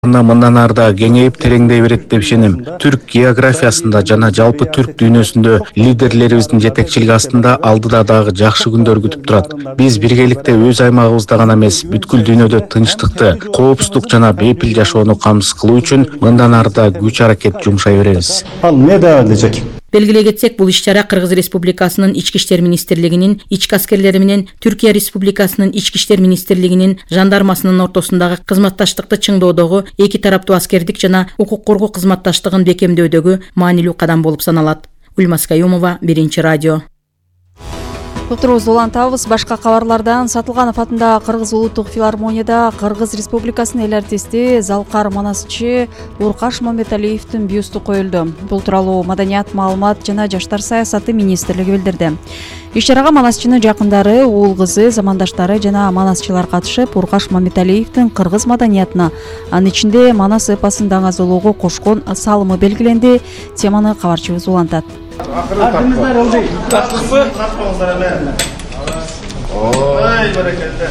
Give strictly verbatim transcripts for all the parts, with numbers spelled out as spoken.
Мындан ары да кеңейип тереңдей берет деп ишенем. Түрк географиясында жана жалпы түрк дүйнөсүндө лидерлерибиздин жетекчилиги астында алдыда дагы жакшы күндөр күтүп турат. Биз биргеликте өз аймагыбызда гана эмес, бүткүл дүйнөдө тынчтыкты, коопсуздук жана бейпил жашоону камсыз кылуу үчүн мындан ары да күч аракет жумшай беребиз. Ал эмне да элек? Белгилей кетсек, бул иш-чара Кыргыз Республикасынын Ички иштер министрлигинин, ички аскерлери менен Түркия Республикасынын Ички иштер министрлигинин жандармасынын ортосундагы кызматташтыкты чыңдоодогу эки тараптуу аскердик жана укук коргоо кызматташтыгын бекемдөөдөгү маанилүү кадам болуп саналат. Ульмас Каюмова, Биринчи радио. Отурубузду улантабыз. Башка кабарлардан Сатылганов атындагы Кыргыз улуттук филармонияда Кыргыз Республикасынын эл артисти Залкар Манасчы Уркаш Мамбеталиевдин бюсту коюлду. Бул тууралуу Маданият, маалымат жана жаштар саясаты министрлиги билдирди. Иш-чарага Манасчынын жакындары, уул кызы, замандаштары жана манасчылар катышып, Уркаш Мамбеталиевдин кыргыз маданиятына, анын ичинде Манас эпосун даңазалоого кошкон салымы белгиленди. Теманы кабарчыбыз улантат. Артымыздар ылдый. Татлыкпы? Тартпаңыздар эле. Ой, баракалла.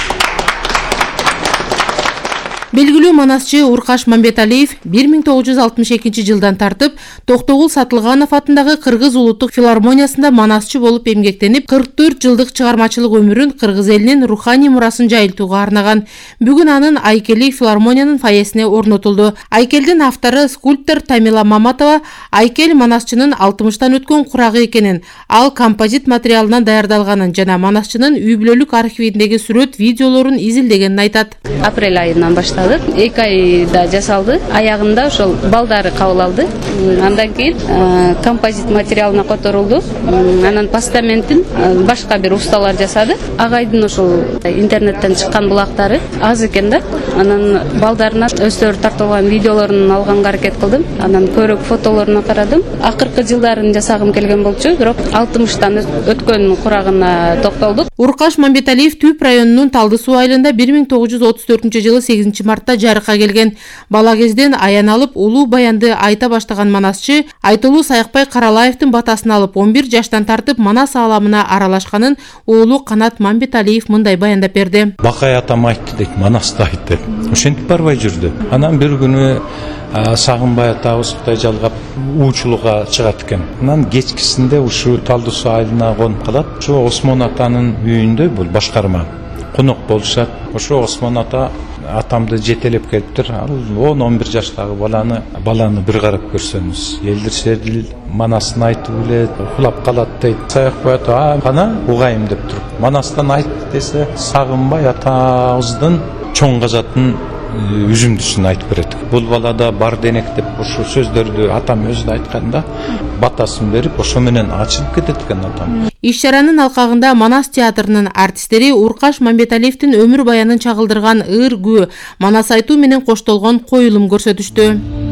Белгилүү манасчы Уркаш Мамбеталиев бир миң тогуз жүз алтымыш экинчи жылдан тартып Токтогул Сатылганов атындагы Кыргыз улуттук филармониясында манасчы болуп эмгектенип, кырк төрт жылдык чыгармачылык өмүрүн кыргыз элинин руханий мурасын жайылтууга арнаган. Бүгүн анын айкели филармониянын фойесине орнотулду. Айкелдин автору скульптор Тамила Маматова айкел манасчынын алтымыштан өткөн курагы экенин, ал композит материалынан даярдалганын жана манасчынын үй бүлөлүк архивиндеги сүрөт, видеолорун изилдегенин айтат. Апрель айынан башталды. эки айда жасалды. Аягында ошол балдары кабыл алды. Андан кийин композит материалына которулду. Анан постаментин башка бир усталар жасады. Агайдын ошол интернеттен чыккан булактары аз экен да. Анан балдарына өздөрү тартылган видеолорун алганга аракет кылдым. Анан көрөк фотолоруна карадым. Акыркы жылдарын жасагым келген болчу, бирок алтымыштан өткөн курагына токтолдук. Уркаш Мамбеталиев Түп районунун Талды суу айылында бир миң тогуз жүз отуз төртүнчү жылы сегизинчи мартта жарыкка келген. Бала кезден аян алып улуу баянды айта баштаган манасчы Айтылуу Саякбай Каралаевдин батасын алып он бир жаштан тартып манас ааламына аралашканын уулу Канат Мамбеталиев мындай баяндап берди. Бакай атам айтты дейт, манасты айтты. Ошентип барбай жүрдү. Анан бир күнү Сагынбай атабыз Кудай жалгап уучулукка чыгат экен. Анан кечкисинде ушу Талды суу айылына конуп калат. Ошо Осмон атанын үйүндө бул башкарма конок болушат. Ошо Осмон ата атамды жетелеп келиптир. Ал он он бир жаштагы баланы баланы бир карап көрсөңүз, элдиршердил манасын айтып билет, ухулап калат дейт. Саякбай ата кана угайым деп туруп, манастан айт десе, Сагынбай атабыздын чоң казатын үзүмдүсүн айтып берет. Бул балада бар денек деп ошо сөздөрдү атам өзү айтканда батасын берип, ошо менен ачылып кетет экен атам. Иш-чаранын алкагында Манас театрынын артисттери Уркаш Мамбеталиевдин өмүр баянын чагылдырган ыр күү, манас айтуу менен коштолгон коюлум көрсөтүштү.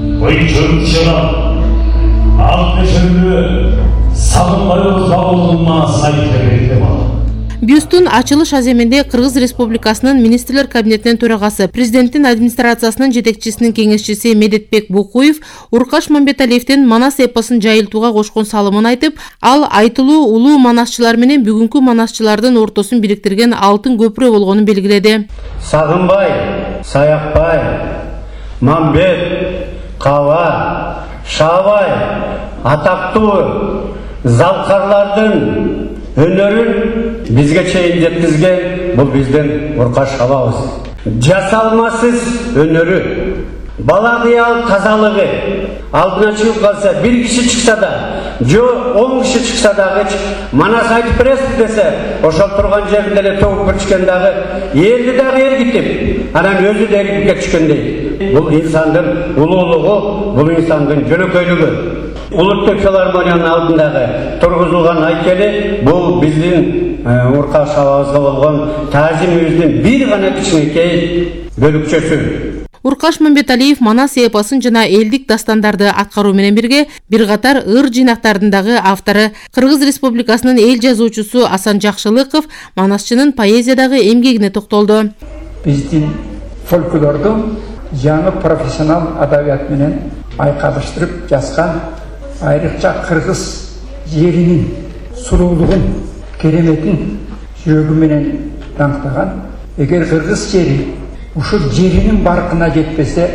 Бюстун ачылыш аземинде Кыргыз Республикасынын Министрлер кабинетинин төрагасы, президенттин администрациясынын жетекчисинин кеңешчиси Медетбек Букуев Уркаш Мамбеталиевдин манас эпосун жайылтууга кошкон салымын айтып, ал айтылуу улуу манасчылар менен бүгүнкү манасчылардын ортосун бириктирген алтын көпүрө болгонун белгиледи. Сагынбай, Саякбай, Мамбет, Кава, Шабай, атактуу залкарлардын өнөрүн бизге чейин жеткизген бул биздин Уркаш абабыз. Жасалмасыз өнөрү, бала кыял тазалыгы, алдына чыгып калса бир киши чыкса да, жо он киши чыкса дагы манас айтып бересиз десе, ошол турган жеринде эле тогуп кетишкен дагы элди дагы эргитип, анан өзү да эргитип кетишкендей. Бул инсандын улуулугу, бул инсандын жөнөкөйлүгү. Улуттук филармониянын алдындагы тургузулган айкели бул биздин Уркаш абабызга болгон таазимибиздин бир гана кичинекей бөлүкчөсү. Уркаш Мамбеталиев манас эпосун жана элдик дастандарды аткаруу менен бирге бир катар ыр жыйнактардын дагы автору. Кыргыз Республикасынын эл жазуучусу Асан Жакшылыков манасчынын поэзиядагы эмгегине токтолду. Биздин фольклорду жаңы профессионал адабият менен айкалыштырып жазган, айрыкча кыргыз жеринин суроолугун, кереметин жүрөгү менен таңктаган. Эгер кыргыз жери ушул жеринин баркына жетпесе,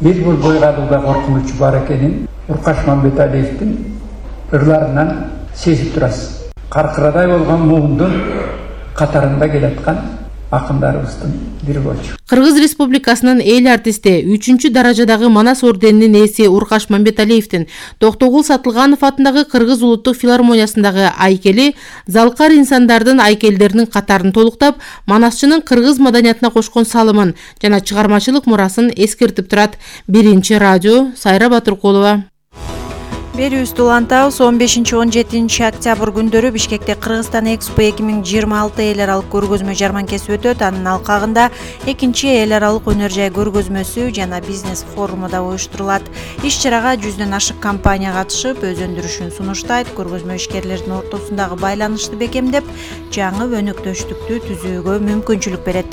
ел бул бойгадууга коркунучу бар экенин Уркаш Мамбеталиевдин ырларынан сезип турасыз. Каркырадай болгон муундун катарында келаткан акындарыбыздын бири болчу. Кыргыз Республикасынын эл артисти үчүнчү даражадагы Манас орденинин ээси Уркаш Мамбеталиевдин Токтогул Сатылганов атындагы Кыргыз улуттук филармониясындагы айкели залкар инсандардын айкелдеринин катарын толуктап, манасчынын кыргыз маданиятына кошкон салымын жана чыгармачылык мурасын эскертип турат. Биринчи радио, Сайра Батыркулова. Берүүбүздү улантабыз. он бешинчи он жетинчи октябрь күндөрү Бишкекте Кыргызстан Экспо эки миң жыйырма алты эл аралык көргөзмө жарманкеси өтөт. Анын алкагында экинчи эл аралык өнөр жай көргөзмөсү жана бизнес форуму да уюштурулат. Иш-чарага жүздөн ашык компания катышып, өз өндүрүшүн сунуштайт, көргөзмө ишкерлердин ортосундагы байланышты бекемдеп, жаңы өнөктөштүктү түзүүгө мүмкүнчүлүк берет.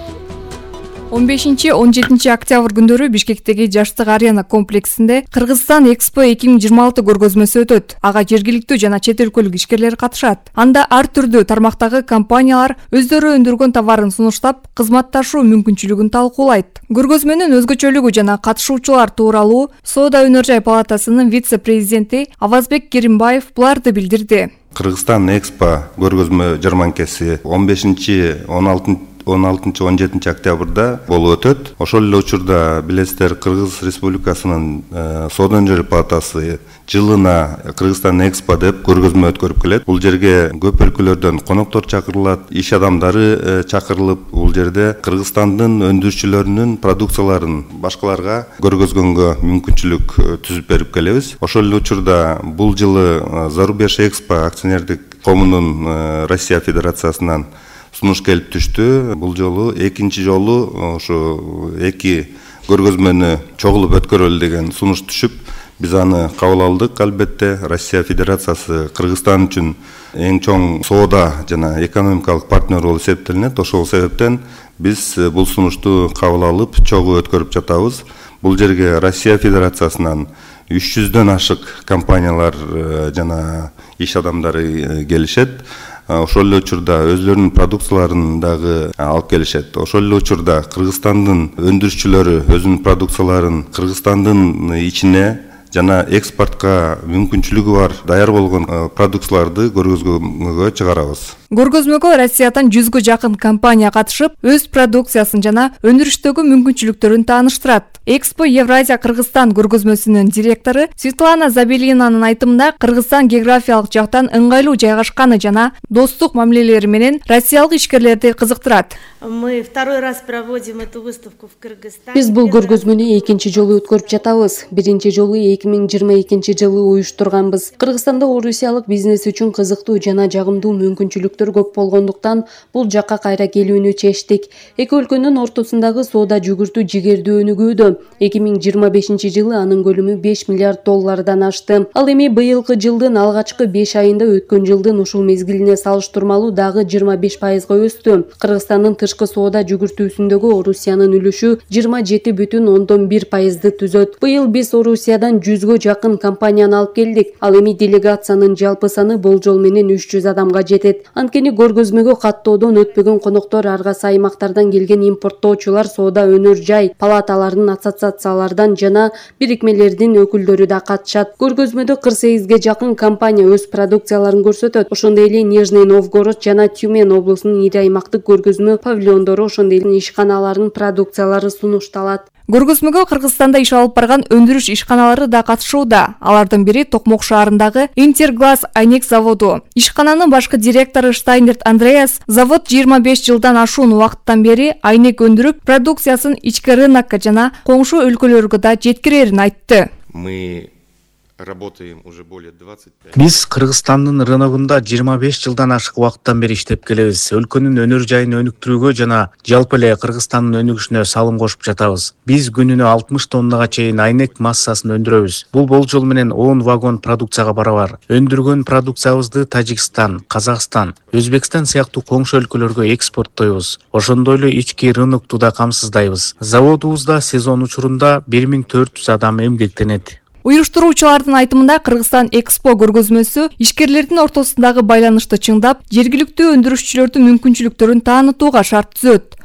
он бешинчи он жетинчи октябрь күндөрү Бишкектеги Жаштык арена комплексинде Кыргызстан Экспо эки миң жыйырма алты көргөзмөсү өтөт. Ага жергиликтүү жана чет өлкөлүк ишкерлер катышат. Анда ар түрдүү тармактагы компаниялар өздөрү өндүргөн товарын сунуштап, кызматташуу мүмкүнчүлүгүн талкуулайт. Көргөзмөнүн өзгөчөлүгү жана катышуучулар тууралуу Соода өнөр жай палатасынын вице-президенти Авазбек Керимбаев буларды билдирди. Кыргызстан Экспо көргөзмө жарманкеси он бешинчи он алтынчы он жетинчи октябрда болуп өтөт. Ошол эле учурда билесиздер, Кыргыз Республикасынын Соода өнөр жай палатасы жылына Кыргызстан Экспо деп көргөзмө өткөрүп келет. Бул жерге көп өлкөлөрдөн коноктор чакырылат, иш адамдары чакырылып, бул жерде Кыргызстандын өндүрүүчүлөрүнүн продукцияларын башкаларга көргөзгөнгө мүмкүнчүлүк түзүп берип келебиз. Ошол эле учурда бул жылы Зарубеж Экспо акционердик коомунун Россия Федерациясынан сунуш келип түштү. Бул жолу экинчи жолу ошо эки көргөзмөнү чогулуп өткөрөлү деген сунуш түшүп, биз аны кабыл алдык. Албетте Россия Федерациясы Кыргызстан үчүн эң чоң соода жана экономикалык партнер болуп эсептелинет. Ошол себептен биз бул сунушту кабыл алып, чогуу өткөрүп жатабыз. Бул жерге Россия Федерациясынан үч жүздөн ашык компаниялар жана иш адамдары келишет. Ошол эле учурда өзлөрүнүн продукцияларын дагы алып келишет. Ошол эле учурда Кыргызстандын өндүрүүчүлөрү өзүнүн продукцияларын Кыргызстандын ичине жана экспортко мүмкүнчүлүгү бар даяр болгон продукцияларды көргөзмөгө чыгарабыз. Көргөзмөгө Россиядан жүзгө жакын компания катышып, өз продукциясын жана өндүрүштөгү мүмкүнчүлүктөрүн тааныштырат. Экспо Евразия Кыргызстан көргөзмөсүнүн директору Светлана Забелинанын айтымында, Кыргызстан географиялык жактан ыңгайлуу жайгашканы жана достук мамилелери менен россиялык ишкерлерди кызыктырат. Мы второй раз проводим эту выставку в Кыргызстане. Биз бул көргөзмөнү экинчи жолу өткөрүп жатабыз. Биринчи жолу эки миң жыйырма экинчи жылы уюштурганбыз. Кыргызстанда орусиялык бизнес үчүн кызыктуу жана жагымдуу мүмкүнчүлүктөр көп болгондуктан бул жакка кайра келүүнү чечтик. Эки өлкөнүн ортосундагы соода жүгүртүү жигердүү өнүгүүдө. эки миң жыйырма бешинчи жылы анын көлөмү беш миллиард доллардан ашты. Ал эми быйылкы жылдын алгачкы беш айында өткөн жылдын ушул мезгилине салыштырмалуу дагы жыйырма беш пайызга өстү. Кыргызстандын тышкы соода жүгүртүүсүндөгү Орусиянын үлүшү жыйырма жети бүтүн ондон бир пайызды түзөт. Быйыл биз Орусиядан жүзгө жакын компанияны алып келдик. Ал эми делегациянын жалпы саны болжол менен үч жүз адамга жетет. Анткени көргөзмөгө каттоодон өтпөгөн коноктор арга аймактардан келген импорттоочулар, соода өнөр жай палаталарынын ассоциациялардан жана бирикмелердин өкүлдөрү да катышат. Көргөзмөдө кырк сегизге жакын компания өз продукцияларын көрсөтөт. Ошондой эле Нижний Новгород жана Тюмень облусунун ири аймактык көргөзмө павильондору, ошондой эле ишканаларынын продукциялары сунушталат. Көргөзмөгө Кыргызстанда иш алып барган өндүрүш ишканалары да катышууда. Алардын бири Токмок шаарындагы Интерглаз Айнек заводу. Ишкананын башкы директору Штайнерт Андреас завод жыйырма беш жылдан ашуун убакыттан бери айнек өндүрүп, продукциясын ички рынокко жана коңшу өлкөлөргө да жеткирерин айтты. Мы работаем уже более двадцати пяти. Биз Кыргызстандын рыногунда жыйырма беш жылдан ашык убакыттан бери иштеп келебиз. Өлкөнүн өнөр жайын өнүктүрүүгө жана жалпы эле Кыргызстандын өнүгүшүнө салым кошуп жатабыз. Биз күнүнө алтымыш тоннага чейин айнек массасын өндүрөбүз. Бул болжол менен он вагон продукцияга барабар. Өндүргөн продукциябызды Тажикстан, Казакстан, Өзбекстан сыяктуу коңшу өлкөлөргө экспорттойбуз. Ошондой эле ички рынокту да камсыздайбыз. Заводубузда сезон учурунда бир миң төрт жүз адам эмгектенет. Уюштуруучулардын айтымында Кыргызстан Экспо көргөзмөсү ишкерлердин ортосундагы байланышты чыңдап, жергиликтүү өндүрүшчүлөрдүн мүмкүнчүлүктөрүн таанытууга шарт түзөт.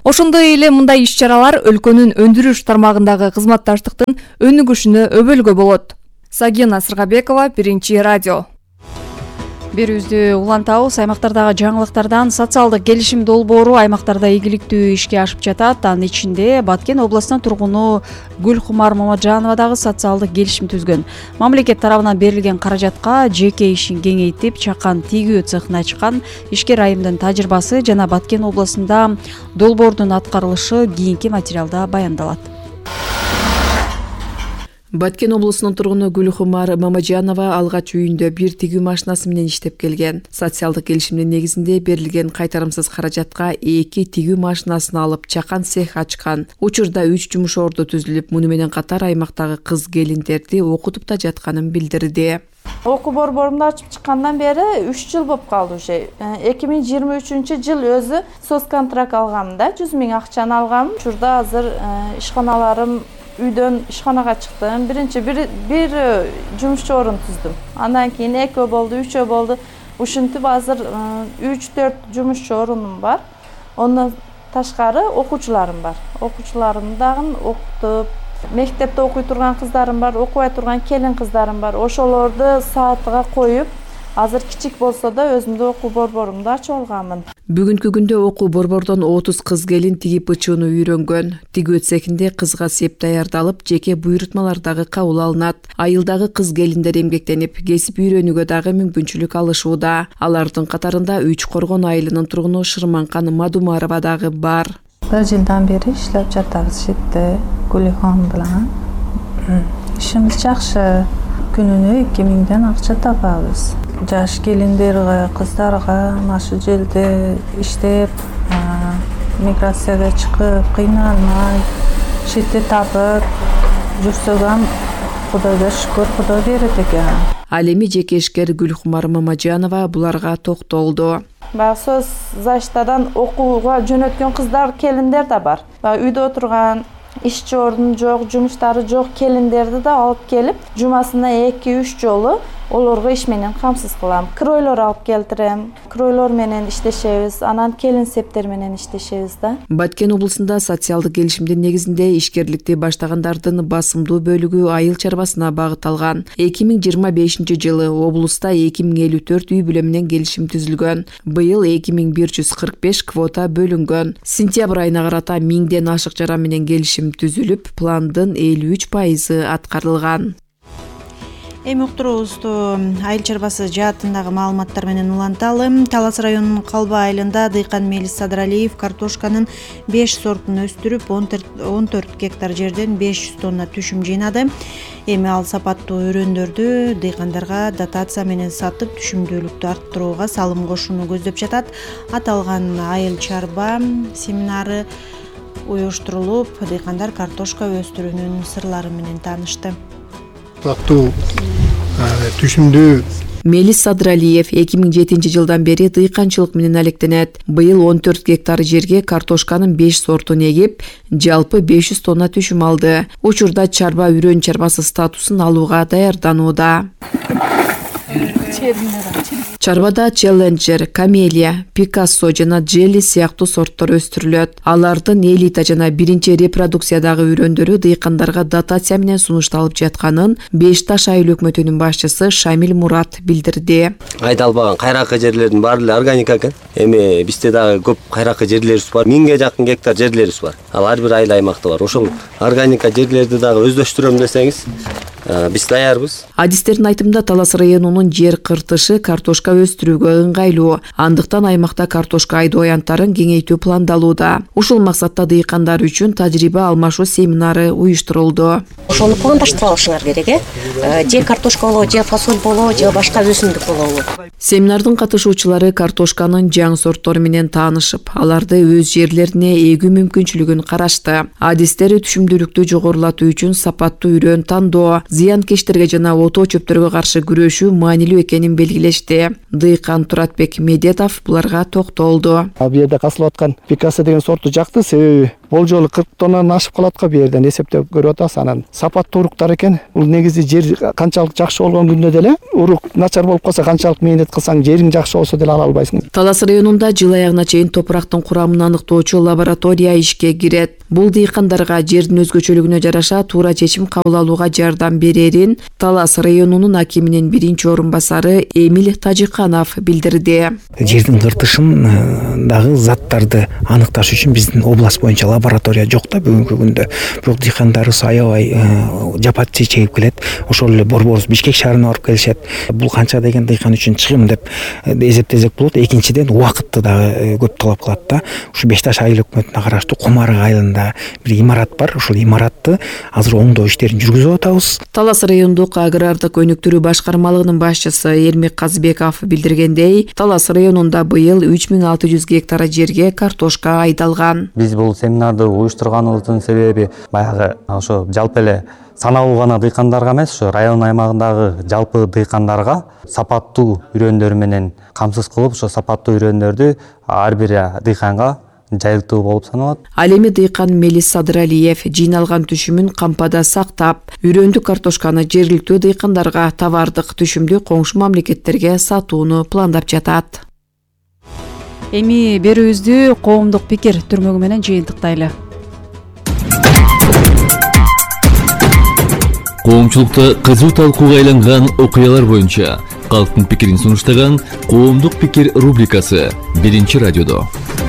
Ошондой эле мындай иш чаралар өлкөнүн өндүрүш тармагындагы кызматташтыктын өнүгүшүнө өбөлгө болот. Сагина Сыргабекова, Биринчи радио. Берүүбүздү улантабыз. Аймактардагы жаңылыктардан социалдык келишим долбоору аймактарда ийгиликтүү ишке ашып жатат. Анын ичинде Баткен областынын тургуну Гүлхумар Мамаджанова дагы социалдык келишим түзгөн. Мамлекет тарабынан берилген каражатка жеке ишин кеңейтип, чакан тигүү цехин ачкан. Ишкер айымдын тажрыйбасы жана Баткен областында долбоордун аткарылышы кийинки материалда баяндалат. Баткен облусунун тургуну Гүлхумар Мамаджанова алгач үйүндө бир тигүү машинасы менен иштеп келген. Социалдык келишимдин негизинде берилген кайтарымсыз каражатка эки тигүү машинасын алып чакан цех ачкан. Учурда үч жумуш орду түзүлүп, муну менен катар аймактагы кыз келиндерди окутуп да жатканын билдирди. Окуу борборунду ачып чыккандан бери үч жыл болуп калды уже. эки миң жыйырма үчүнчү жыл өзү соц контракт алгам да, жүз миң акчаны алгам. Учурда азыр ишканаларым үйдөн ишканага чыктым. Биринчи бир бир жумушчу орун түздүм. Андан кийин экөө болду, үчөө болду. Ушинтип азыр үч төрт жумушчу орунум бар. Ондан ташкары окуучуларым бар. Окуучуларым дагы окутуп, мектепте окуй турган кыздарым бар, окубай турган келин кыздарым бар. Ошолорду саатыга коюп, азыр кичик болсо да өзүмдүн окуу борборумду ачып алганмын. Бүгүнкү күндө окуу борбордон отуз кыз келин тигип ычууну үйрөнгөн. Тигүү цехинде кызга сеп даярдалып, жеке буйрутмалар дагы кабыл алынат. Айылдагы кыз келиндер эмгектенип, кесип үйрөнүүгө дагы мүмкүнчүлүк алышууда. Алардын катарында Үч Коргон айылынын тургуну Шырманкан Мадумарова дагы бар. Bir жылдан бери иштеп жатабыз жетте Гүлихан менен. Ишimiz жакшы. Күнүнө эки миңден акча табабыз. Жаш келиндерге, кыздарга машы жерде иштеп, миграцияга чыгып, кыйналмай, шетте табып жүрсөк ham Кудайга шүкүр, Кудай берет экен. Ал эми жеке ишкер Гүлхумар Мамаджанова буларга токтолду. Баягы соц защитадан окууга жөнөткөн кыздар, келиндер да бар. Үйдө отурган, ишчи ордун жок, жумуштары жок келиндерди да алып келип, жумасына эки үч жолу олорго иш менен камсыз кылам. Кройлор алып келтирем, кройлор менен иштешебиз, анан келин септер менен иштешебиз да. Баткен облусунда социалдык келишимдин негизинде ишкерликти баштагандардын басымдуу бөлүгү айыл чарбасына багытталган. эки миң жыйырма бешинчи жылы облуста эки миң элүү төрт үй бүлө менен келишим түзүлгөн. Быйыл эки миң бир жүз кырк беш квота бөлүнгөн. Сентябрь айына карата миңден ашык жара менен келишим түзүлүп, пландын элүү үч пайызы аткарылган. Эми уктуруубузду айыл чарбасы жаатындагы маалыматтар менен уланталы. Талас районунун Калба айылында дыйкан Мелис Садралиев картошканын беш сортун өстүрүп, он төрт гектар жерден беш жүз тонна түшүм жыйнады. Эми ал сапаттуу өрөөндөрдү дыйкандарга дотация менен сатып, түшүмдүүлүктү арттырууга салым кошууну көздөп жатат. Аталган айыл чарба семинары уюштурулуп, дыйкандар картошка өстүрүүнүн сырлары менен таанышты. Түшүмдүү Мелис Садралиев эки миң жетинчи жылдан бери дыйканчылык менен алектенет. Быйыл он төрт гектар жерге картошканын беш сортун эгип, жалпы беш жүз тонна түшүм алды. Учурда чарба үрөн чарбасы статусун алууга даярданууда. Чарбада Челленджер, Камелия, Пикассо жана Джелли сыяктуу сорттор өстүрүлөт. Алардын элита жана биринчи репродукциядагы үрөндөрү дыйкандарга дотация менен сунушталып жатканын Беш Таш айыл өкмөтүнүн башчысы Шамил Мурат билдирди. Айдалбаган кайракы жерлердин баары эле органика экен. Эми бизде дагы көп кайракы жерлерибиз бар. Миңге жакын гектар жерлерибиз бар. Ал ар бир айыл аймакта бар. Ошол органика жерлерди дагы өздөштүрөм десеңиз, биз даярбыз. Адистердин айтымында Талас районунун жер кыртышы картошка өстүрүүгө ыңгайлуу. Андыктан аймакта картошка айдоо аянттарын кеңейтүү пландалууда. Ушул максатта дыйкандар үчүн тажрыйба алмашуу семинары уюштурулду. Ошону пландаштырып алышыңар керек, э? Же картошка болобу, же фасоль болобу, же башка өсүмдүк болобу. Семинардын катышуучулары картошканын жаңы сорттору менен таанышып, аларды өз жерлерине эгүү мүмкүнчүлүгүн карашты. Адистер түшүмдүүлүктү жогорулатуу үчүн сапаттуу үрөн тандоо, зыянкечтерге жана отоо чөптөргө каршы күрөшүү маанилүү экенин белгилешти. Дыйкан Туратбек Медетов буларга токтолду. Бу жерде касылып аткан Пикассо деген сорту жакты, себеби бул жолу кырк тоннадан ашып калат го бу жерден эсептеп көрүп атабыз. Анан сапаттуу уруктар экен. Бул негизи жер канчалык жакшы болгон күндө деле урук начар болуп калса, канчалык мээнет кылсаң жериң жакшы болсо деле ала албайсың. Талас районунда жыл аягына чейин топурактын курамын аныктоочу лаборатория ишке кирет. Бул дыйкандарга жердин өзгөчөлүгүнө жараша туура чечим кабыл алууга жардам берерин Талас районунун акиминин биринчи орун басары Эмиль Тажиканов билдирди. Жердин кыртышын дагы заттарды аныкташ үчүн биздин область боюнча лаборатория жок да бүгүнкү күндө. Бирок дыйкандарыбыз аябай жапат чечейип келет. Ошол эле борборубуз Бишкек шаарына барып келишет. Бул канча деген дыйкан үчүн чыгым деп эсептесек болот. Экинчиден убакытты дагы көп талап кылат да. Ушу Бешташ айыл өкмөтүнө караштуу Кумарык айылында бир имарат бар. Ошол имаратты азыр оңдоо иштерин жүргүзүп атабыз. Талас райондук агрардык өнүктүрүү башкармалыгынын башчысы Эрмек Казбеков билдиргендей, Талас районунда быйыл үч миң алты жүз гектар жерге картошка айдалган. Биз бул семинарды уюштурганыбыздын себеби баягы ошо жалпы эле саналуу гана дыйкандарга эмес, ошо район аймагындагы жалпы дыйкандарга сапаттуу үйрөндөр менен камсыз кылып, ошо сапаттуу үйрөндөрдү ар бир дыйканга жайылтуу болуп саналат. Ал эми дыйкан Мелис Садыралиев жыйналган түшүмүн кампада сактап, үйрөндүк картошканы жергиликтүү дыйкандарга товардык түшүмдү коңшу мамлекеттерге сатууну пландап жатат. Эми берүүбүздү коомдук пикир түрмөгү менен жыйынтыктайлы. Коомчулукта кызуу талкууга айланган окуялар боюнча калктын пикирин сунуштаган коомдук пикир рубрикасы биринчи радиодо.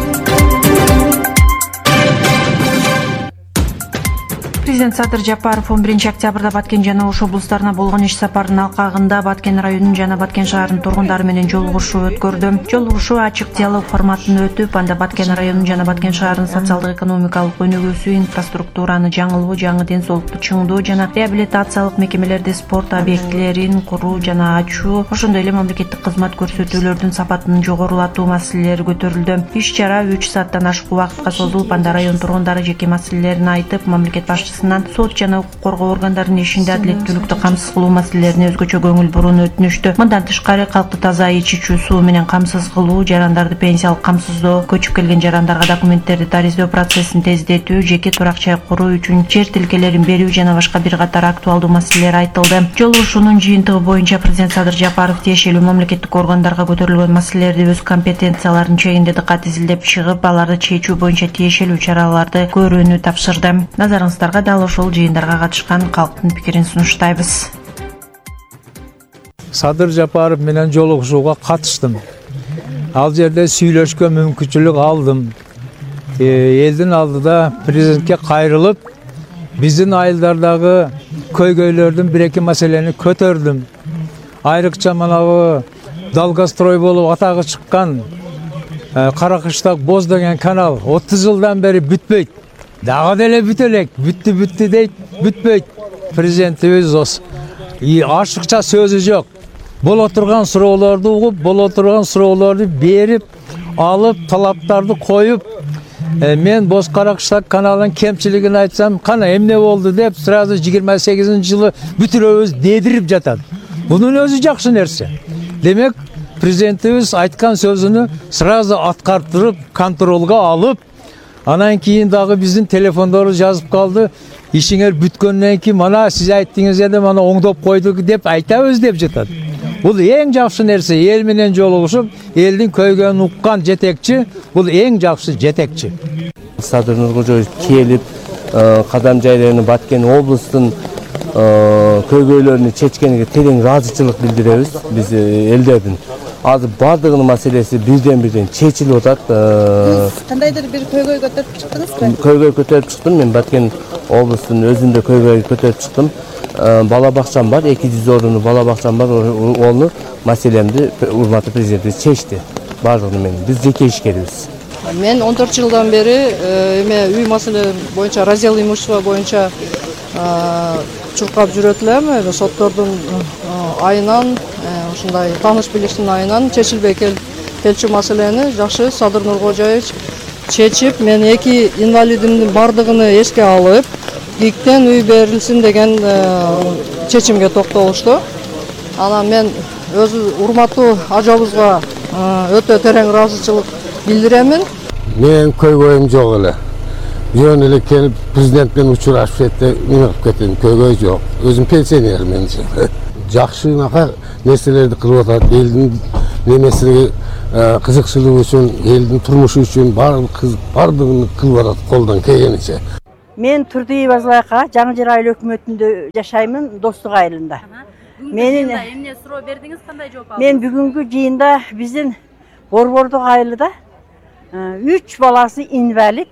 Президент Садыр Жапаров он биринчи октябрда Баткен жана Ош облустарына болгон иш сапарынын алкагында Баткен районунун жана Баткен шаарынын тургундары менен жолугушуу өткөрдү. Жолугушуу ачык диалог форматында өтүп, анда Баткен районунун жана Баткен шаарынын социалдык экономикалык өнүгүүсү, инфраструктураны жаңылоо, жаңы ден соолукту чыңдоо жана реабилитациялык мекемелерди, спорт объектилерин куруу жана ачуу, ошондой эле мамлекеттик кызмат көрсөтүүлөрдүн сапатын жогорулатуу маселелери көтөрүлдү. Иш чара үч сааттан ашык убакытка созулуп, анда район тургундары жеке маселелерин айтып, мамлекет башчысы сот жана укук коргоо органдарынын ишинде адилеттүүлүктү камсыз кылуу маселелерине өзгөчө көңүл буруну өтүнүштү. Мындан тышкары калкты таза ич ичүү суу менен камсыз кылуу, жарандарды пенсиялык камсыздоо, көчүп келген жарандарга документтерди тариздөө процессин тездетүү, жеке турак жай куруу үчүн жер тилкелерин берүү жана башка бир катар актуалдуу маселелер айтылды. Жолугушуунун жыйынтыгы боюнча президент Садыр Жапаров тиешелүү мамлекеттик органдарга көтөрүлгөн маселелерди өз компетенцияларынын чегинде дыкат изилдеп чыгып, аларды чечүү боюнча тиешелүү чараларды көрүүнү тапшырды. Назарыңыздарга дал ошол жыйындарга катышкан калктын пикирин сунуштайбыз. Садыр Жапаров менен жолугушууга катыштым. Ал жерде сүйлөшкө мүмкүнчүлүк алдым. Элдин алдыда президентке кайрылып, биздин айылдардагы көйгөйлөрдүн бир эки маселени көтөрдүм. Айрыкча манагы Долгострой болуп атагы чыккан Каракыштак Боз деген канал отуз жылдан бери бүтпөйт. Дагы деле бүт элек, бүттү бүттү дейт, бүтпөйт. Президентибиз ос. И ашыкча сөзү жок. Боло турган суроолорду угуп, боло турган суроолорду берип, алып, талаптарды коюп, e, мен Боз Каракыштак каналынын кемчилигин айтсам, кана эмне болду деп, сразу жыйырма сегизинчи жылы бүтүрөбүз дедирип жатат. Бунун өзү жакшы нерсе. Демек, президентибиз айткан сөзүнү сразу аткартырып, контролго алып, анан кийин дагы биздин телефондору жазып калды. Ишиңер бүткөндөн кийин мана сиз айттыңыз эди, мана оңдоп койдук деп айтабыз деп жатат. Бул эң жакшы нерсе. Эл менен жолугушуп, элдин көйгөнүн уккан жетекчи, бул эң жакшы жетекчи. Садыр Нуркожоевич келип, кадам жайларына Баткен облустун көйгөйлөрүнү чечкениге терең ыраазычылык билдиребиз биз элдердин. Азыр бардыгынын маселеси бирден-бирден чечилип атат. Кандайдыр бир көйгөй көтөрүп чыктыңызбы? Көйгөй көтөрүп чыктым. Мен Баткен облустунун өзүндө көйгөй көтөрүп чыктым. Бала бакчам бар, эки жүз орунлуу бала бакчам бар. Onu маселемди урматтуу президентибиз чечти. Бардыгын менен биз жеке ишкерибиз. Мен он төрт жылдан бери эме үй маселе боюнча, раздел имущества боюнча чуркап жүрөт элем. Соттордун айынан, ушундай тааныш билиштин айынан чечилбей келчү маселени жакшы Садыр Нуркожоевич чечип, мен эки инвалидимдин бардыгын эске алып, кийиктен үй берилсин деген чечимге токтолушту. Анан мен өз урматтуу ажабызга өтө терең ыраазычылык билдиремин. Мен көйгөйүм жок эле. Жөн эле келип президент менен учурашып кетти, мен кылып кетем, көйгөй жок. Өзүм пенсионер менчи. Жакшынака нерселерди кылып атат, элдин немесине кызыкчылыгы үчүн, элдин турмушу үчүн бардыгын кылып атат колдон келгенинче. Мен Турдиев Азбайка Жаңы Жер айыл өкмөтүндө жашаймын, Достук айылында. Менин эмне суроо бердиңиз, кандай жооп алдыңыз? Мен бүгүнкү жыйында биздин Борбордук айылда үч баласы инвалид,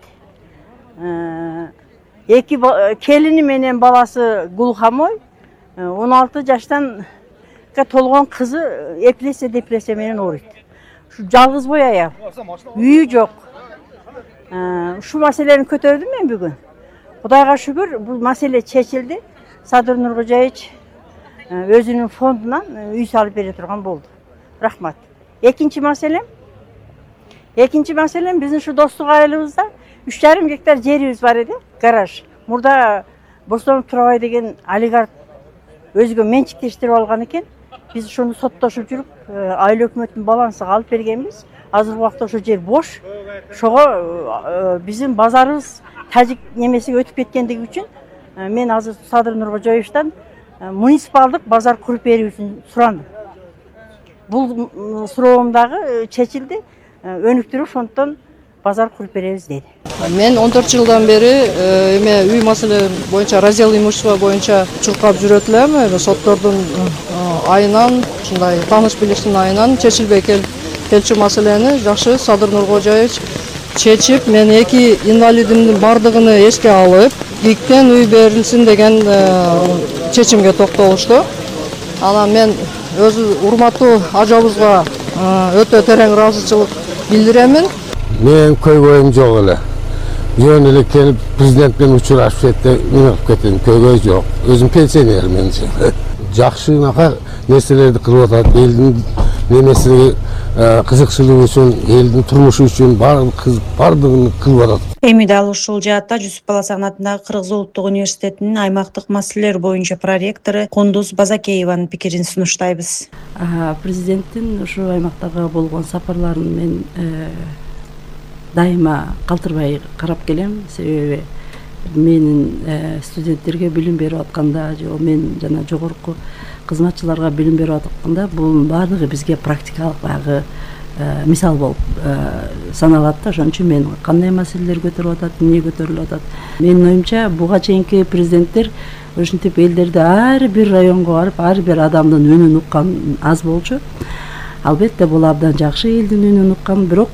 эки келини менен баласы глухомой, он алты жаштан толгон кызы эпилепсия депрессия менен ооруйт. Ушу жалгыз бой аял, үйү жок. Ушу маселени көтөрдүм мен бүгүн. Кудайга шүгүр, бул маселе чечилди. Садыр Нуркожоевич өзүнүн фондунан үй салып бере турган болду. Рахмат. Экинчи маселем, экинчи маселем биздин ушу Достук айылыбызда үч жарым гектар жерибиз бар эди, гараж. Мурда Бостонов Турабай деген олигарх өзгө менчиктештирип алган экен. Биз ошону соттошуп жүрүп, айыл өкмөтүнүн балансына алып бергенбиз. Азыркы убакта ошо жер бош. Ошого биздин базарыбыз тажик немесиге өтүп кеткендиги үчүн мен азыр Садыр Нуркожоевичтен муниципалдык базар куруп берүү үчүн сурандым. Бул суроом дагы чечилди. Өнүктүрүп ошондон базар куруп беребиз деди. Мен он төрт жылдан бери эме үй маселе боюнча раздел имущество боюнча чуркап жүрөт элем. Эми соттордун айынан, ушундай тааныш билиштин айынан чечилбей келчү маселени жакшы Садыр Нуркожоевич чечип, мен эки инвалидимдин бардыгын эске алып, кийиктен үй берилсин деген чечимге токтолушту. Анан мен өз урматтуу ажабызга өтө терең ыраазычылык билдиремин. Мен көйгөйүм жок эле. Жөн эле келип президент менен учурашып кетти, мен кылып кетем, көйгөй жок. Өзүм пенсионер менчи. Жакшынака нерселерди кылып атат, элдин немесине кызыкчылыгы үчүн, элдин турмушу үчүн бардыгын кылып атат. Эми дал ушул жаатта Жусуп Баласагын атындагы Кыргыз улуттук университетинин аймактык маселелер боюнча проректору Кундуз Базакееванын пикирин сунуштайбыз. Президенттин ушу аймактагы болгон сапарларын мен дайыма калтырбай карап келем. Себеби менин студенттерге билим берип атканда, же мен жана жогорку кызматчыларга билим берип атканда, бул баардыгы бизге практикалык багы мисал болуп саналат да. Ошон үчүн мен кандай маселелер көтөрүп атат, эмне көтөрүлүп атат. Менин оюмча буга чейинки президенттер ушинтип элдерди ар бир районго барып, ар бир адамдын үнүн уккан аз болчу. Албетте бул абдан жакшы элдин үнүн уккан, бирок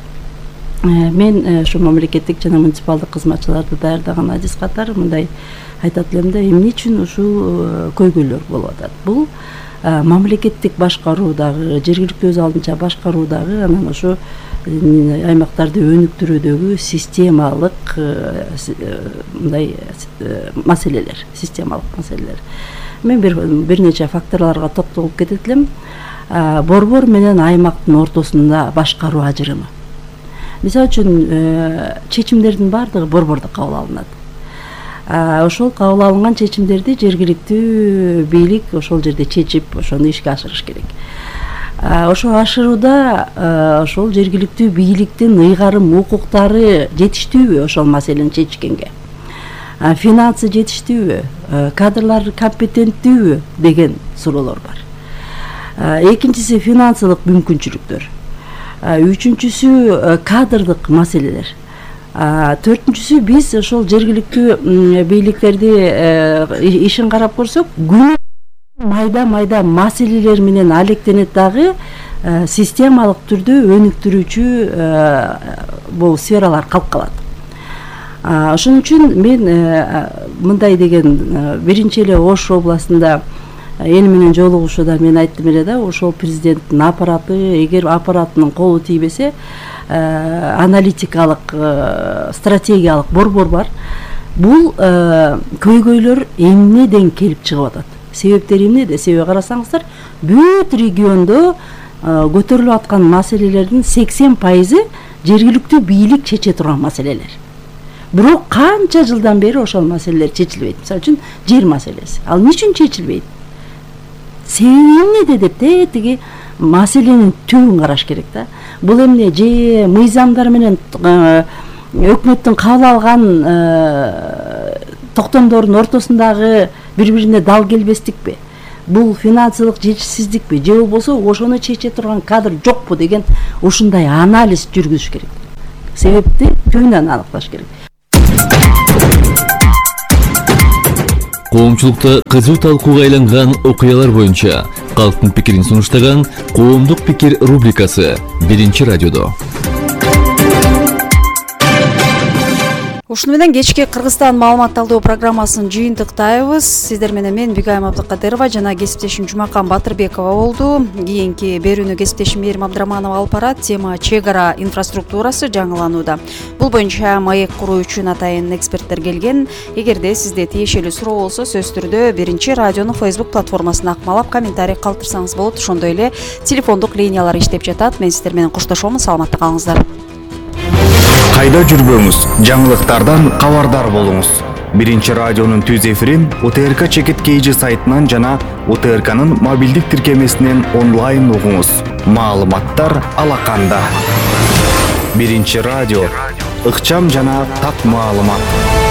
мен ушу мамлекеттик жана муниципалдык кызматчыларды даярдаган адис катары мындай айтат элем да, эмне үчүн ушул көйгөйлөр болуп атат. Бул мамлекеттик башкаруудагы, жергиликтүү өз алдынча башкаруудагы, анан ошо аймактарды өнүктүрүүдөгү системалык мындай маселелер, системалык маселелер. Мен бир бир нече факторлорго токтолуп кетет элем. Борбор менен аймактын ортосунда башкаруу ажырымы. Мисалы үчүн чечимдердин баардыгы борбордо кабыл алынат. Ошол кабыл алынган чечимдерди жергиликтүү бийлик ошол жерде чечип, ошону ишке ашырыш керек. Ошо ашырууда ошол жергиликтүү бийликтин ыйгарым укуктары жетиштүүбү ошол маселени чечкенге? Финансы жетиштүүбү? Кадрлар компетенттүүбү деген суроолор бар. Экинчиси финансылык мүмкүнчүлүктөр. Үчүнчүсү кадрдык маселелер. Төртүнчүсү биз ошол жергиликтүү бийликтерди ишин карап көрсөк, күн майда-майда маселелер менен алектенет дагы системалык түрдө өнүктүрүүчү бул сфералар калып калат. Ошон үчүн мен мындай деген биринчи эле Ош областында эл менен жолугушууда мен айттым эле да, ошол президенттин аппараты, эгер аппаратынын колу тийбесе, аналитикалык, стратегиялык борбор бар. Бул көйгөйлөр эмнеден келип чыгып атат? Себептери эмнеде? Себеби карасаңыздар, бүт региондо көтөрүлүп аткан маселелердин сексен пайызы жергиликтүү бийлик чече турган маселелер. бирок канча жылдан бери ошол маселелер чечилбейт. Мисалы үчүн жер маселеси. Ал эмне үчүн чечилбейт? Себеби эмнеде деп тетиги маселенин түбүн караш керек да. Бул эмне же мыйзамдар менен өкмөттүн кабыл алган токтомдордун ортосундагы бири-бирине дал келбестикпи? Бул финансылык жетишсиздикпи? Же болбосо ошону чече турган кадр жокпу деген ушундай анализ жүргүзүш керек. Себепти түбүнөн аныкташ керек. Коомчулукта кызуу талкууга айланган окуялар боюнча калктын пикирин сунуштаган Коомдук пикир рубрикасы биринчи радиодо. Ушуну менен кечки Кыргызстан маалымат талдоо программасын жыйынтыктайбыз. Сиздер менен мен Бигайым Абдыкадырова жана кесиптешим Жумакан Батырбекова болду. Кийинки берүүнү кесиптешим Мээрим Абдыраманова алып барат. Тема чек ара инфраструктурасы жаңыланууда. Бул боюнча маек куруу үчүн атайын эксперттер келген. Эгерде сизде тиешелүү суроо болсо, сөз түрдө биринчи радионун Facebook платформасына акмалап комментарий калтырсаңыз болот. Ошондой эле телефондук линиялар иштеп жатат. Мен сиздер менен коштошом. Саламатта калыңыздар. Кайда жүрбөңүз, жаңылыктардан кабардар болуңуз. Биринчи радионун түз эфирин У Т Р К Чекит Кейжи сайтынан жана У Т Р К'нын мобилдик тиркемесинен онлайн угуңуз. Маалыматтар алаканда. Биринчи радио, ыкчам жана так маалымат.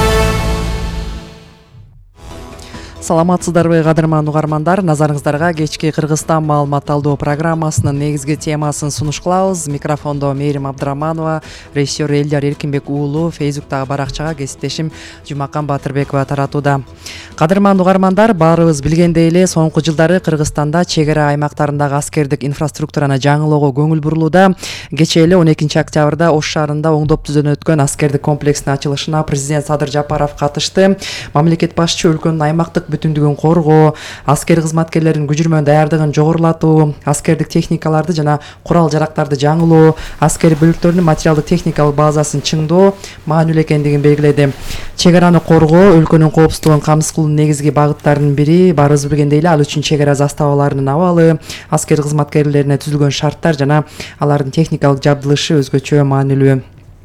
Саламатсыздарбы кадырман угармандар, назарыңыздарга кечки Кыргызстан маалымат талдоо программасынын негизги темасын сунуш кылабыз. Микрофондо Мээрим Абдыраманова, режиссер Элдияр Эркинбек уулу, Фейсбуктагы баракчага кесиптешим Жумакан Батырбекова таратууда. Кадырман угармандар, баарыбыз билгендей эле соңку жылдары Кыргызстанда чек ара аймактарындагы аскердик инфраструктураны жаңылоого көңүл бурулууда. Кечээ эле он экинчи октябрда Ош шаарында оңдоп түзөнүп өткөн аскердик комплекстин ачылышына президент Садыр Жапаров катышты. Мамлекет башчы өлкөнүн аймактык бүтүндүгүн коргоо, аскер кызматкерлеринин күжүрмөн даярдыгын жогорулатуу, аскердик техникаларды жана курал жарактарды жаңылоо, аскер бөлүктөрүнүн материалдык техникалык базасын чыңдоо маанилүү экендигин белгиледи. Чек араны коргоо өлкөнүн коопсуздугун камсыз кылуунун негизги багыттарынын бири. Баарыбыз билгендей эле ал үчүн чек ара заставаларынын абалы, аскер кызматкерлерине түзүлгөн шарттар жана алардын техникалык жабдылышы өзгөчө маанилүү.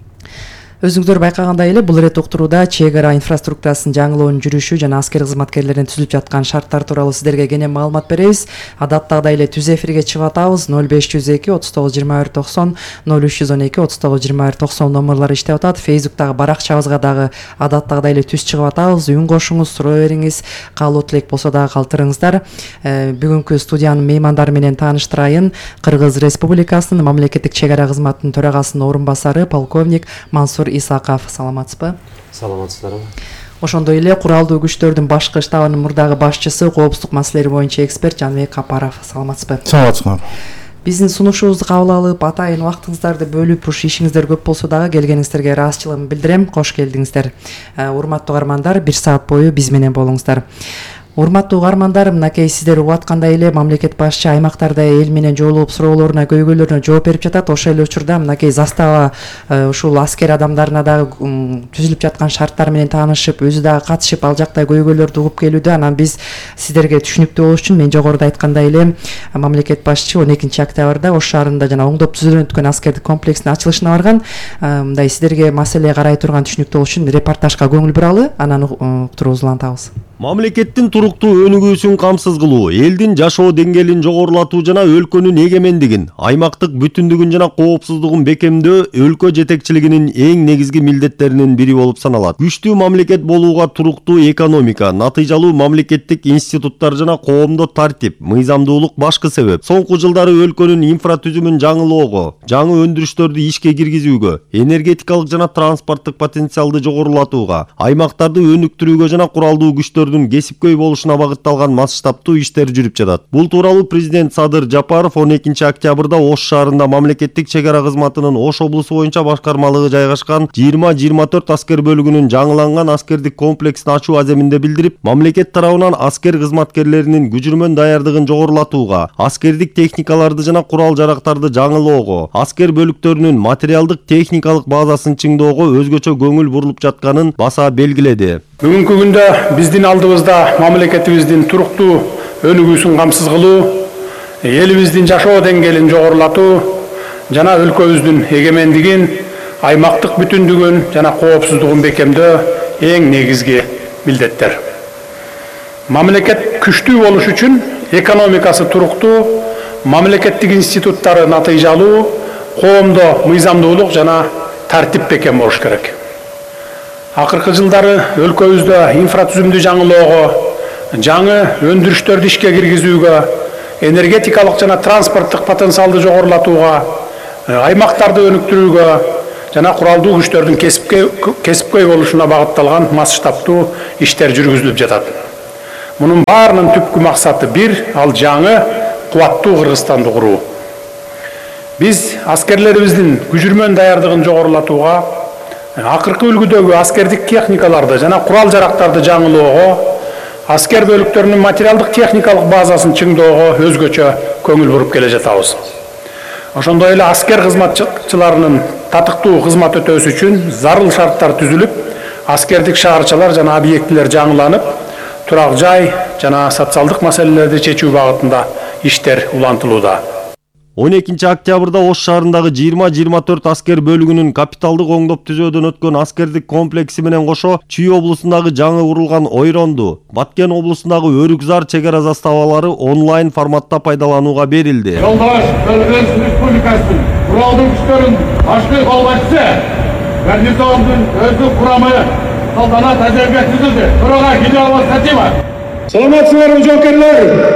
Өзүңүздөр байкагандай эле бул ирет уктурууда чек ара инфраструктурасын жаңылоонун жүрүшү жана аскер кызматкерлеринин түзүлүп жаткан шарттар тууралуу сиздерге кенен маалымат беребиз. Адаттагыдай эле түз эфирге чыгып атабыз. ноль беш жүз эки отуз тогуз жыйырма бир токсон, ноль үч жүз он эки отуз тогуз жыйырма бир токсон номерлары иштеп атат. Фейсбуктагы баракчабызга дагы адаттагыдай эле түз чыгып атабыз. Үн кошуңуз, суроо бериңиз, каалоо тилек болсо дагы калтырыңыздар. Бүгүнкү студиянын меймандары менен тааныштырайын. Кыргыз Республикасынын мамлекеттик чек ара кызматынын төрагасынын орун басары полковник Мансур Исаков. Саламатсызбы? Саламатсыздарбы? Ошондой эле куралдуу күчтөрдүн башкы штабынын мурдагы башчысы, коопсуздук маселелери боюнча эксперт Жаныбек Капаров. Саламатсызбы? Саламатсызбы. Биздин сунушубузду кабыл алып, атайын убактыңыздарды бөлүп, ушу ишиңиздер көп болсо дагы келгениңиздерге ыраазычылыгымды билдирем. Кош келдиңиздер. Урматтуу угармандар, бир саат бою биз менен болуңуздар. Урматтуу угармандар, мынакей сиздер угуп аткандай эле мамлекет башчы аймактарда эл менен жолугуп суроолоруна, көйгөйлөрүнө жооп берип жатат. Ошол эле учурда мынакей застава ушул аскер адамдарына дагы түзүлүп жаткан шарттар менен таанышып, өзү дагы катышып, ал жакта көйгөйлөрдү угуп келүүдө. Анан биз сиздерге түшүнүктүү болуш үчүн мен жогоруда айткандай эле мамлекет башчы он экинчи октябрда Ош шаарында жана оңдоп түзүлүп өткөн аскердик комплекстин ачылышына барган. Мындай сиздерге маселе карай турган түшүнүктүү болуш үчүн репортажга көңүл буралы, анан уктуруубузду улантабыз. Мамлекеттин туруктуу өнүгүүсүн камсыз кылуу, элдин жашоо деңгээлин жогорулатуу жана өлкөнүн эгемендигин, аймактык бүтүндүгүн жана коопсуздугун бекемдөө өлкө жетекчилигинин эң негизги милдеттеринин бири болуп саналат. Күчтүү мамлекет болууга туруктуу экономика, натыйжалуу мамлекеттик институттар жана коомдо тартип, мыйзамдуулук башкы себеп. Соңку жылдары өлкөнүн инфратүзүмүн жаңылоого, жаңы өндүрүштөрдү ишке киргизүүгө, энергетикалык жана транспорттук потенциалды жогорулатууга, аймактарды өнүктүрүүгө жана куралдуу күчтөр кесипкөй болушуна багытталган масштабтуу иштер жүрүп жатат. Бул тууралуу президент Садыр Жапаров он экинчи октябрда Ош шаарында мамлекеттик чек ара кызматынын Ош облусу боюнча башкармалыгы жайгашкан жыйырма жыйырма төрт аскер бөлүгүнүн жаңыланган аскердик комплексин ачуу аземинде билдирип, мамлекет тарабынан аскер кызматкерлеринин күжүрмөн даярдыгын жогорулатууга, аскердик техникаларды жана курал жарактарды жаңылоого, аскер бөлүктөрүнүн материалдык техникалык базасын чыңдоого өзгөчө көңүл бурулуп жатканын баса белгиледи. Бүгүнкү күндө биздин алдыбызда мамлекетибиздин туруктуу өнүгүүсүн камсыз кылуу, элибиздин жашоо деңгээлин жогорулатуу жана өлкөбүздүн эгемендигин, аймактык бүтүндүгүн жана коопсуздугун бекемдөө эң негизги милдеттер. Мамлекет күчтүү болуш үчүн экономикасы туруктуу, мамлекеттик институттары натыйжалуу, коомдо мыйзамдуулук жана тартип бекем болуш керек. Акыркы жылдары өлкөбүздө инфратүзүмдү жаңылоого, жаңы өндүрүштөрдү ишке киргизүүгө, энергетикалык жана транспорттук потенциалды жогорулатууга, аймактарды өнүктүрүүгө жана куралдуу күчтөрдүн кесипкөй болушуна багытталган масштабтуу иштер жүргүзүлүп жатат. Мунун баарынын түпкү максаты бир, ал жаңы кубаттуу Кыргызстанды куруу. Биз аскерлерибиздин күжүрмөн даярдыгын жогорулатууга, акыркы үлгүдөгү аскердик техникаларды жана курал жарактарды жаңылоого, аскер бөлүктөрүнүн материалдык техникалык базасын чыңдоого өзгөчө көңүл буруп келе жатабыз. Ошондой эле аскер кызматчыларынын татыктуу кызмат өтөөсү үчүн зарыл шарттар түзүлүп, аскердик шаарчалар жана объектилер жаңыланып, турак жай жана социалдык маселелерди чечүү багытында иштер улантылууда. он экинчи октябрда Ош шаарындагы жыйырма жыйырма төрт аскер бөлүгүнүн капиталдык оңдоп түзөөдөн өткөн аскердик комплекси менен кошо Чүй облусундагы жаңы курулган Ойронду, Баткен облусундагы Өрүкзар чек ара заставалары онлайн форматта пайдаланууга берилди. Жолдош Кыргыз Республикасынын куралдуу күчтөрүнүн башкы колбашчысы гарнизондун өздүк курамы салтанат азербек түзүлдү. Бирок Гидеова Сатима. Саламатсыздарбы жоокерлер?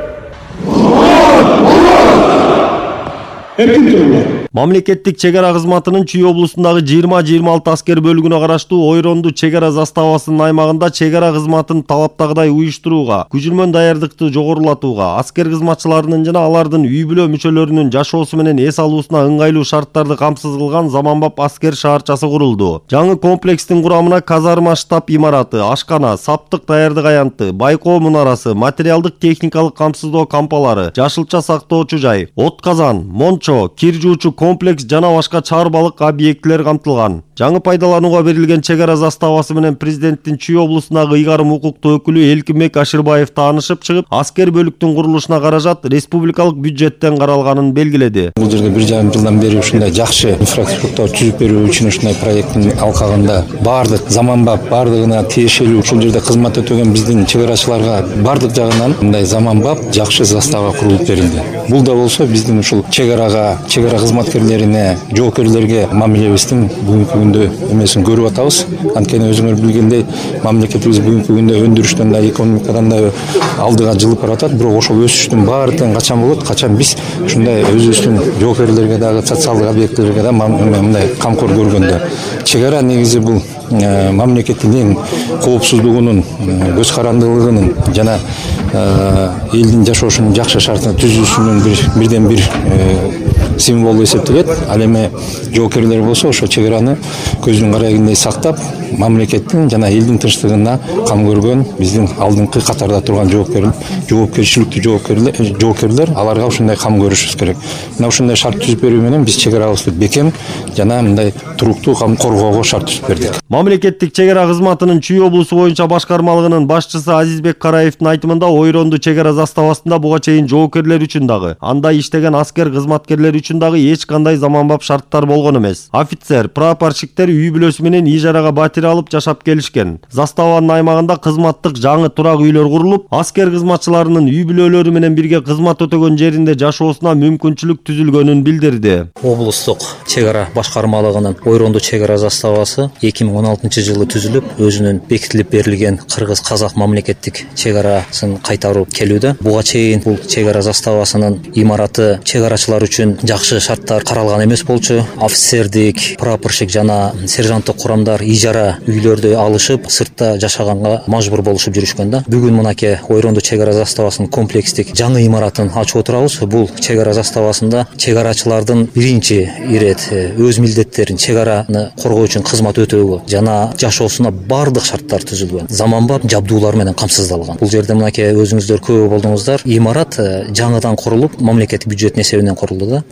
Мамлекеттик чек ара кызматынын Чүй облусундагы жыйырма жыйырма алты аскер бөлүгүнө караштуу Ойронду чек ара заставасынын аймагында чек ара кызматын талаптагыдай уюштурууга, күжүрмөн даярдыкты жогорулатууга, аскер кызматчыларынын жана алардын үй бүлө мүчөлөрүнүн жашоосу менен эс алуусуна ыңгайлуу шарттарды камсыз кылган заманбап аскер шаарчасы курулду. Жаңы комплекстин курамына казарма штаб имараты, ашкана, саптык даярдык аянты, байкоо мунарасы, материалдык техникалык камсыздоо кампалары, жашылча сактоочу жай, от казан, мончо, кир жуучу комплекс жана башка чаарбалык объектилер камтылган. Жаңы пайдаланууга берилген чек ара заставасы менен президенттин Чүй облусундагы ыйгарым укуктуу өкүлү Элкинбек Ашырбаев таанышып чыгып, аскер бөлүктүн курулушуна каражат республикалык бюджеттен каралганын белгиледи. Бул жерде бир жарым жылдан бери ушундай жакшы инфраструктура түзүп берүү үчүн ушундай проекттин алкагында баардык заманбап, баардыгына тиешелүү ушул жерде кызмат өтөгөн биздин чек арачыларга баардык жагынан мындай заманбап, жакшы застава курулуп берилди. Бул да болсо биздин ушул чек арага, чек ара кызматкерлерине, жоокерлерге мамилебиздин бүгүнкү күндө эмесин көрүп атабыз. Анткени өзүңөр билгендей, мамлекетибиз бүгүнкү күндө өндүрүштөн да, экономикадан да алдыга жылып баратат. Бирок ошол өсүштүн баары тең качан болот? Качан биз ушундай өзүбүздүн жоокерлерге дагы, социалдык объектилерге да мындай камкор көргөндө. Чек ара негизи бул мамлекеттин эң коопсуздугунун, көз карандылыгынын жана элдин жашоосунун жакшы шартын түзүүсүнүн бирден бир символу эсептелет. Ал эми жоокерлер болсо ошо чек араны көздүн карайгындай сактап, мамлекеттин жана элдин тынчтыгына кам көргөн биздин алдыңкы катарда турган жоокерлер, жоопкерчиликтүү жоокерлер, жоокерлер аларга ушундай кам көрүшүбүз керек. Мына ушундай шарт түзүп берүү менен биз чек арабызды бекем жана мындай туруктуу кам коргоого шарт түзүп бердик. Мамлекеттик чек ара кызматынын Чүй облусу боюнча башкармалыгынын башчысы Азизбек Караевдин айтымында Ойронду чек ара заставасында буга чейин жоокерлер үчүн дагы, анда иштеген аскер кызматкерлери үчүн дагы эч кандай заманбап шарттар болгон эмес. Офицер, прапорщиктер үй бүлөсү менен ижарага батир алып жашап келишкен. Заставанын аймагында кызматтык жаңы турак үйлөр курулуп, аскер кызматчыларынын үй бүлөлөрү менен бирге кызмат өтөгөн жеринде жашоосуна мүмкүнчүлүк түзүлгөнүн билдирди. Облустук чек ара башкармалыгынын Ойронду чек ара заставасы эки миң он алтынчы жылы түзүлүп, өзүнүн бекитилип берилген кыргыз казак мамлекеттик чек арасын кайтарып келүүдө. Буга чейин бул чек ара заставасынын имараты чек арачылар үчүн жакшы шарттар каралган эмес болчу. Офицердик, прапорщик жана сержанттык курамдар ижара үйлөрдү алышып, сыртта жашаганга мажбур болушуп жүрүшкөн да. Бүгүн мынакей Ойронду чек ара заставасынын комплекстик жаңы имаратын ачып отурабыз. Бул чек ара заставасында чек арачылардын биринчи ирет өз милдеттерин, чек араны коргоо үчүн кызмат өтөөгө жана жашоосуна бардык шарттар түзүлгөн. Заманбап жабдуулар менен камсыздалган. Бул жерде мынакей өзүңүздөр көп болдуңуздар. Имарат жаңыдан курулуп, мамлекеттик бюджеттин эсебинен курулду да. Бул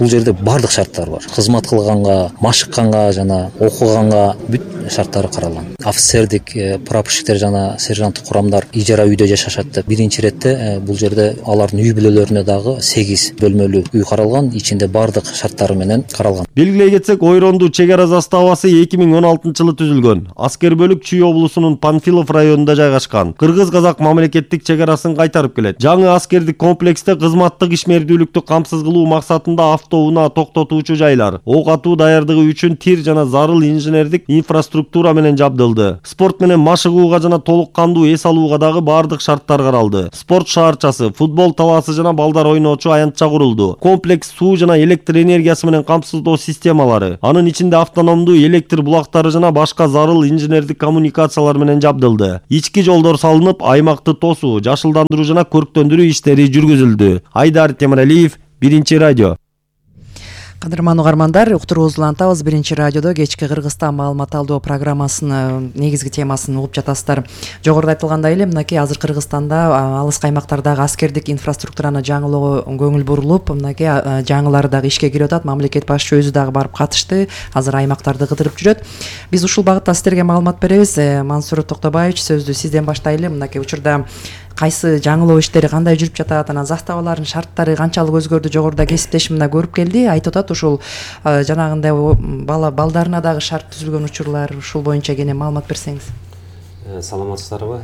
бул жерде баардык шарттар бар. Кызмат кылганга, машыкканга жана окуганга бүт шарттары каралган. Офицердик, прапорщиктер жана сержанттык курамдар ижара үйдө жашашат деп биринчи иретте бул жерде алардын үй бүлөлөрүнө дагы сегиз бөлмөлүү үй каралган, ичинде баардык шарттары менен каралган. Белгилей кетсек, Ойронду чек ара заставасы эки миң он алтынчы жылы түзүлгөн. Аскер бөлүк Чүй облусунун Панфилов районунда жайгашкан. Кыргыз-казак мамлекеттик чек арасын кайтарып келет. Жаңы аскердик комплексте кызматтык ишмердүүлүктү камсыз кылуу максатында автоунаа токтотуучу жайлар, ок атуу даярдыгы үчүн тир жана зарыл инженердик инфраструктура менен жабдылды. Спорт менен машыгууга жана толук кандуу эс алууга дагы баардык шарттар каралды. Спорт шаарчасы, футбол талаасы жана балдар ойноочу аянтча курулду. Комплекс суу жана электр энергиясы менен камсыздоо системалары, анын ичинде автономдуу электр булактары жана башка зарыл инженердик коммуникациялар менен жабдылды. Ички жолдор салынып, аймакты тосуу, жашылдандыруу жана көрктөндүрүү иштери жүргүзүлдү. Айдар Темиралиев, Биринчи радио. Кадырман угармандар, уктурууңузду улантабыз. Биринчи радиодо кечки Кыргызстан маалымат алдоо программасынын негизги темасын угуп жатасыздар. Жогоруда айтылгандай эле, мынакей азыр Кыргызстанда алыс каймактардагы аскердик инфраструктураны жаңылоого көңүл бурулуп, мынакей жаңылары дагы ишке кирип атат. Мамлекет башчы өзү дагы барып катышты. Азыр аймактарды кыдырып жүрөт. Биз ушул багытта сиздерге маалымат беребиз. Мансур Токтобаевич, сөздү сизден баштайлы. Мынакей учурда кайсы жаңылоо иштери кандай жүрүп жатат, анан заставалардын шарттары канчалык өзгөрдү, жогоруда кесиптешим да көрүп келди. Айтып атат ушул жанагындай бала балдарына дагы шарт түзүлгөн учурлар, ушул боюнча кене маалымат берсеңиз. Саламатсыздарбы?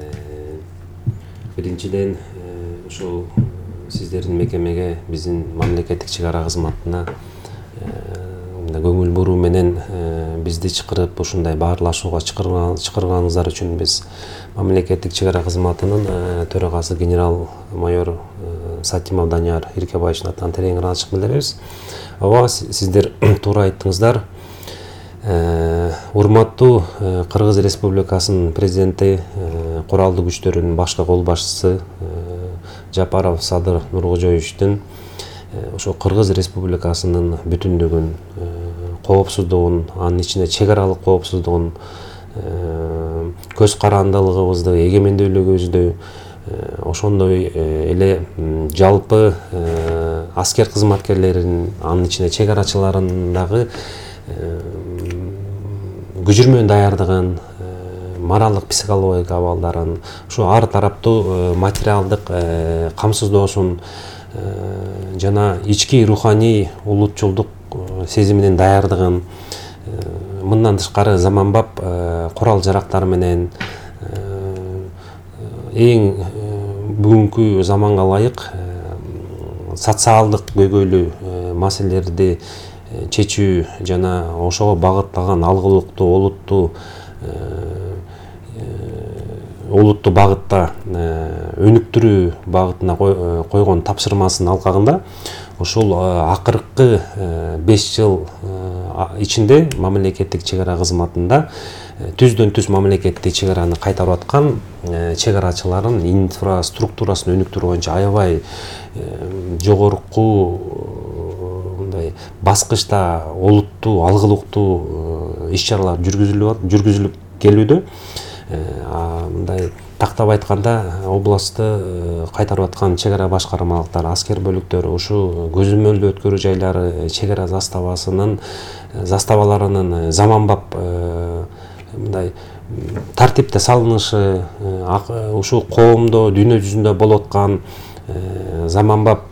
Биринчиден ушул сиздердин мекемеге, биздин мамлекеттик чек ара кызматына көңүл буруу менен бизди чакырып ушундай баарлашууга чакырганыңыздар үчүн биз мамлекеттик чек ара кызматынын төрагасы генерал майор Сатимов Данияр Иркебаевичтин атынан терең ыраазычылык билдиребиз. Ооба, сиздер туура айттыңыздар. Урматтуу Кыргыз Республикасынын президенти, куралдуу күчтөрүнүн башкы кол башчысы Жапаров Садыр Нуркожоевичтин ошо Кыргыз Республикасынын бүтүндүгүн, коопсуздугун, анын ичинде чек аралык коопсуздугун, көз карандылыгыбызды, эгемендүүлүгүбүздү, ошондой эле жалпы аскер кызматкерлерин, анын ичинде чек арачыларын дагы күжүрмөн даярдыгын, моралдык психологиялык абалдарын, ушу ар тараптуу материалдык камсыздоосун жана ички руханий улутчулдук сезиминин даярдыгын, мындан тышкары заманбап курал жарактар менен эң бүгүнкү заманга ылайык социалдык көйгөйлүү маселелерди чечүү жана ошого багытталган алгылыктуу олуттуу олуттуу багытта өнүктүрүү багытына койгон тапшырмасынын алкагында ушул акыркы беш жыл ичинде мамлекеттик чек ара кызматында түздөн түз мамлекеттик чек араны кайтарып аткан чек арачылардын инфраструктурасын өнүктүрүү боюнча аябай жогорку мындай баскычта олуттуу алгылыктуу иш чаралар жүргүзүлүп келүүдө. Мындай тактап айтканда областты кайтарып аткан чек ара башкармалыктар, аскер бөлүктөрү ушу көзөмөлдүү өткөрүү жайлары, чек ара заставасынын заставаларынын заманбап мындай тартипте салынышы, ушу коомдо дүйнө жүзүндө болуп аткан заманбап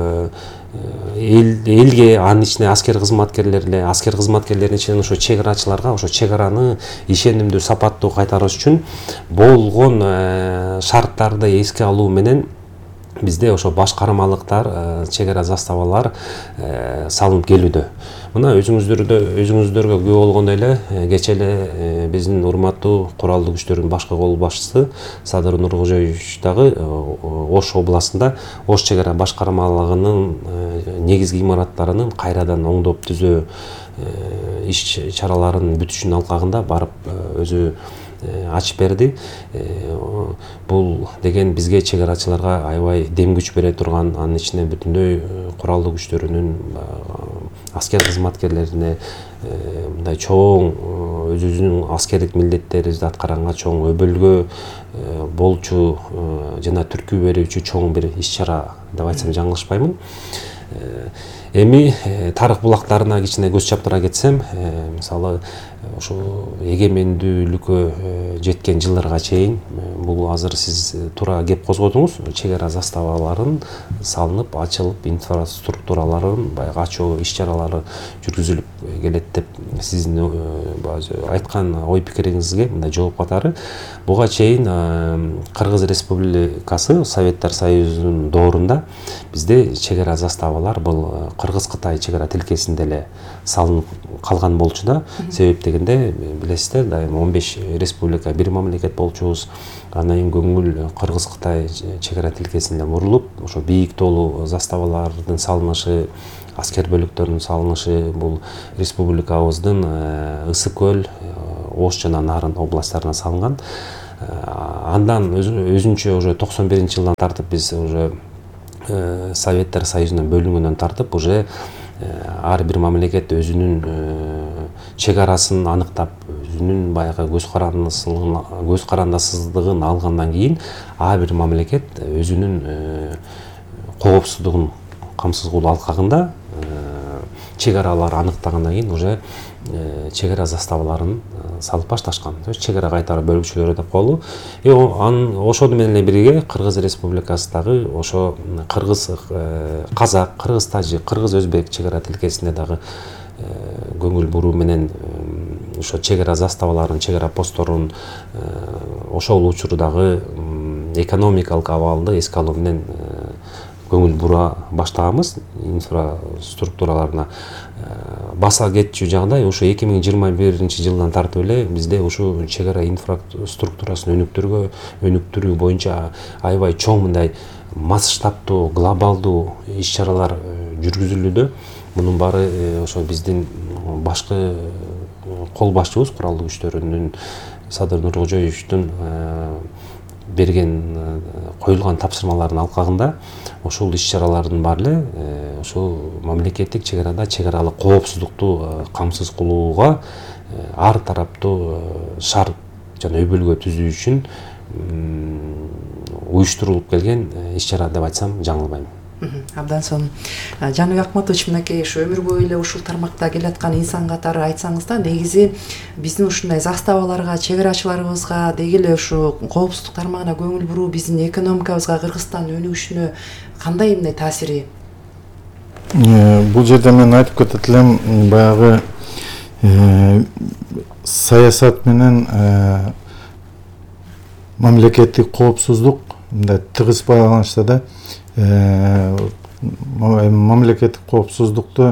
элге, анын ичинде аскер кызматкерлерге, аскер кызматкерлердин ичинен ошо чек арачыларга ошо чек араны ишенимдүү, сапаттуу кайтарыш үчүн болгон шарттарды эске алуу менен бизде ошо башкармалыктар, чек ара заставалар салынып келүүдө. Мына өзүңүздөрдө өзүңүздөргө күбө болгондой эле кечээ эле биздин урматтуу куралдуу күчтөрдүн башкы кол башчысы Садыр Нуркожоевич дагы Ош областында Ош чек ара башкармалыгынын негизги имараттарынын кайрадан оңдоп түзөө иш чараларынын бүтүшүнүн алкагында барып өзү ачып берди. Бул деген бизге чек арачыларга аябай дем күч бере турган, анын ичинде бүтүндөй куралдуу күчтөрүнүн аскер кызматкерлерине мындай чоң өзүнүн аскердик милдеттерди аткаранга чоң өбөлгө болчу жана түрткү берүүчү чоң бир иш чара деп айтсам жаңылышпаймын. эми тарых булактарына кичине көз чаптыра кетсем, мисалы ошо эгемендүүлүккө жеткен жылдарга чейин бул азыр сиз туура кеп козгодуңуз, чек ара заставаларын салынып, ачылып, инфраструктураларын баягы ачуу иш-чаралары жүргүзүлүп келет деп сиздин айткан ой пикириңизге мындай жооп катары, буга чейин Кыргыз Республикасы Советтер Союзунун доорунда бизде чек ара заставалар бул Кыргыз-Кытай чек ара тилкесинде эле салынып калган болчу да. Себеп дегенде билесиздер, дайым он беш республика бир мамлекет болчубуз. Андан кийин көңүл Кыргыз-Кытай чек ара тилкесине бурулуп, ошо бийик тоолуу заставалардын салынышы, аскер бөлүктөрүнүн салынышы бул республикабыздын Ысык көл, Ош жана Нарын областтарына салынган. Андан өзүнчө уже токсон биринчи жылдан тартып биз уже Советтер Союзунан бөлүнгөндөн тартып уже ар бир мамлекет өзүнүн чек арасын аныктап, өзүнүн баягы көз көз карандасыздыгын алгандан кийин ар бир мамлекет өзүнүн коопсуздугун камсыз кылуу алкагында чек аралары аныктагандан кийин уже чек ара заставаларын салып башташкан. Чек ара кайтаруу бөлгүчөлөрү деп коелу. Анын ошону менен эле бирге Кыргыз Республикасы дагы ошо кыргыз казак, кыргыз тажик, кыргыз өзбек чек ара тилкесине дагы көңүл буруу менен ошо чек ара заставаларын, чек ара постторун ошол учурдагы экономикалык абалды эске алуу менен көңүл бура баштаганбыз. Инфраструктураларына баса кетчү жагдай ушу эки миң жыйырма биринчи жылдан тартып эле бизде ушу чек ара инфраструктурасын өнүктүргө өнүктүрүү боюнча аябай чоң мындай масштабтуу, глобалдуу иш-чаралар жүргүзүлүүдө. Мунун баары ошо биздин башкы кол башчыбыз куралдуу күчтөрүнүн Садыр Нуркожоевичтин берген коюлган тапшырмалардын алкагында ошол иш-чаралардын баары эле ошол мамлекеттик чек арада чек аралык коопсуздукту камсыз кылууга ар тараптуу шарт жана үй бүлгө түзүү үчүн уюштурулуп келген иш-чара деп айтсам жаңылбайм. Абдан сонун. Жаныбек Акматович, мынакей ушу өмүр бою эле ушул тармакта келаткан инсан катары айтсаңыз да, негизи биздин ушундай заставаларга, чек арачыларыбызга, деги эле ушу коопсуздук тармагына көңүл буруу биздин экономикабызга, Кыргызстандын өнүгүшүнө кандай мындай таасири? Бул жерде мен айтып кетет элем, баягы саясат менен мамлекеттик коопсуздук мындай тыгыз байланышта да. Мамлекеттик коопсуздукту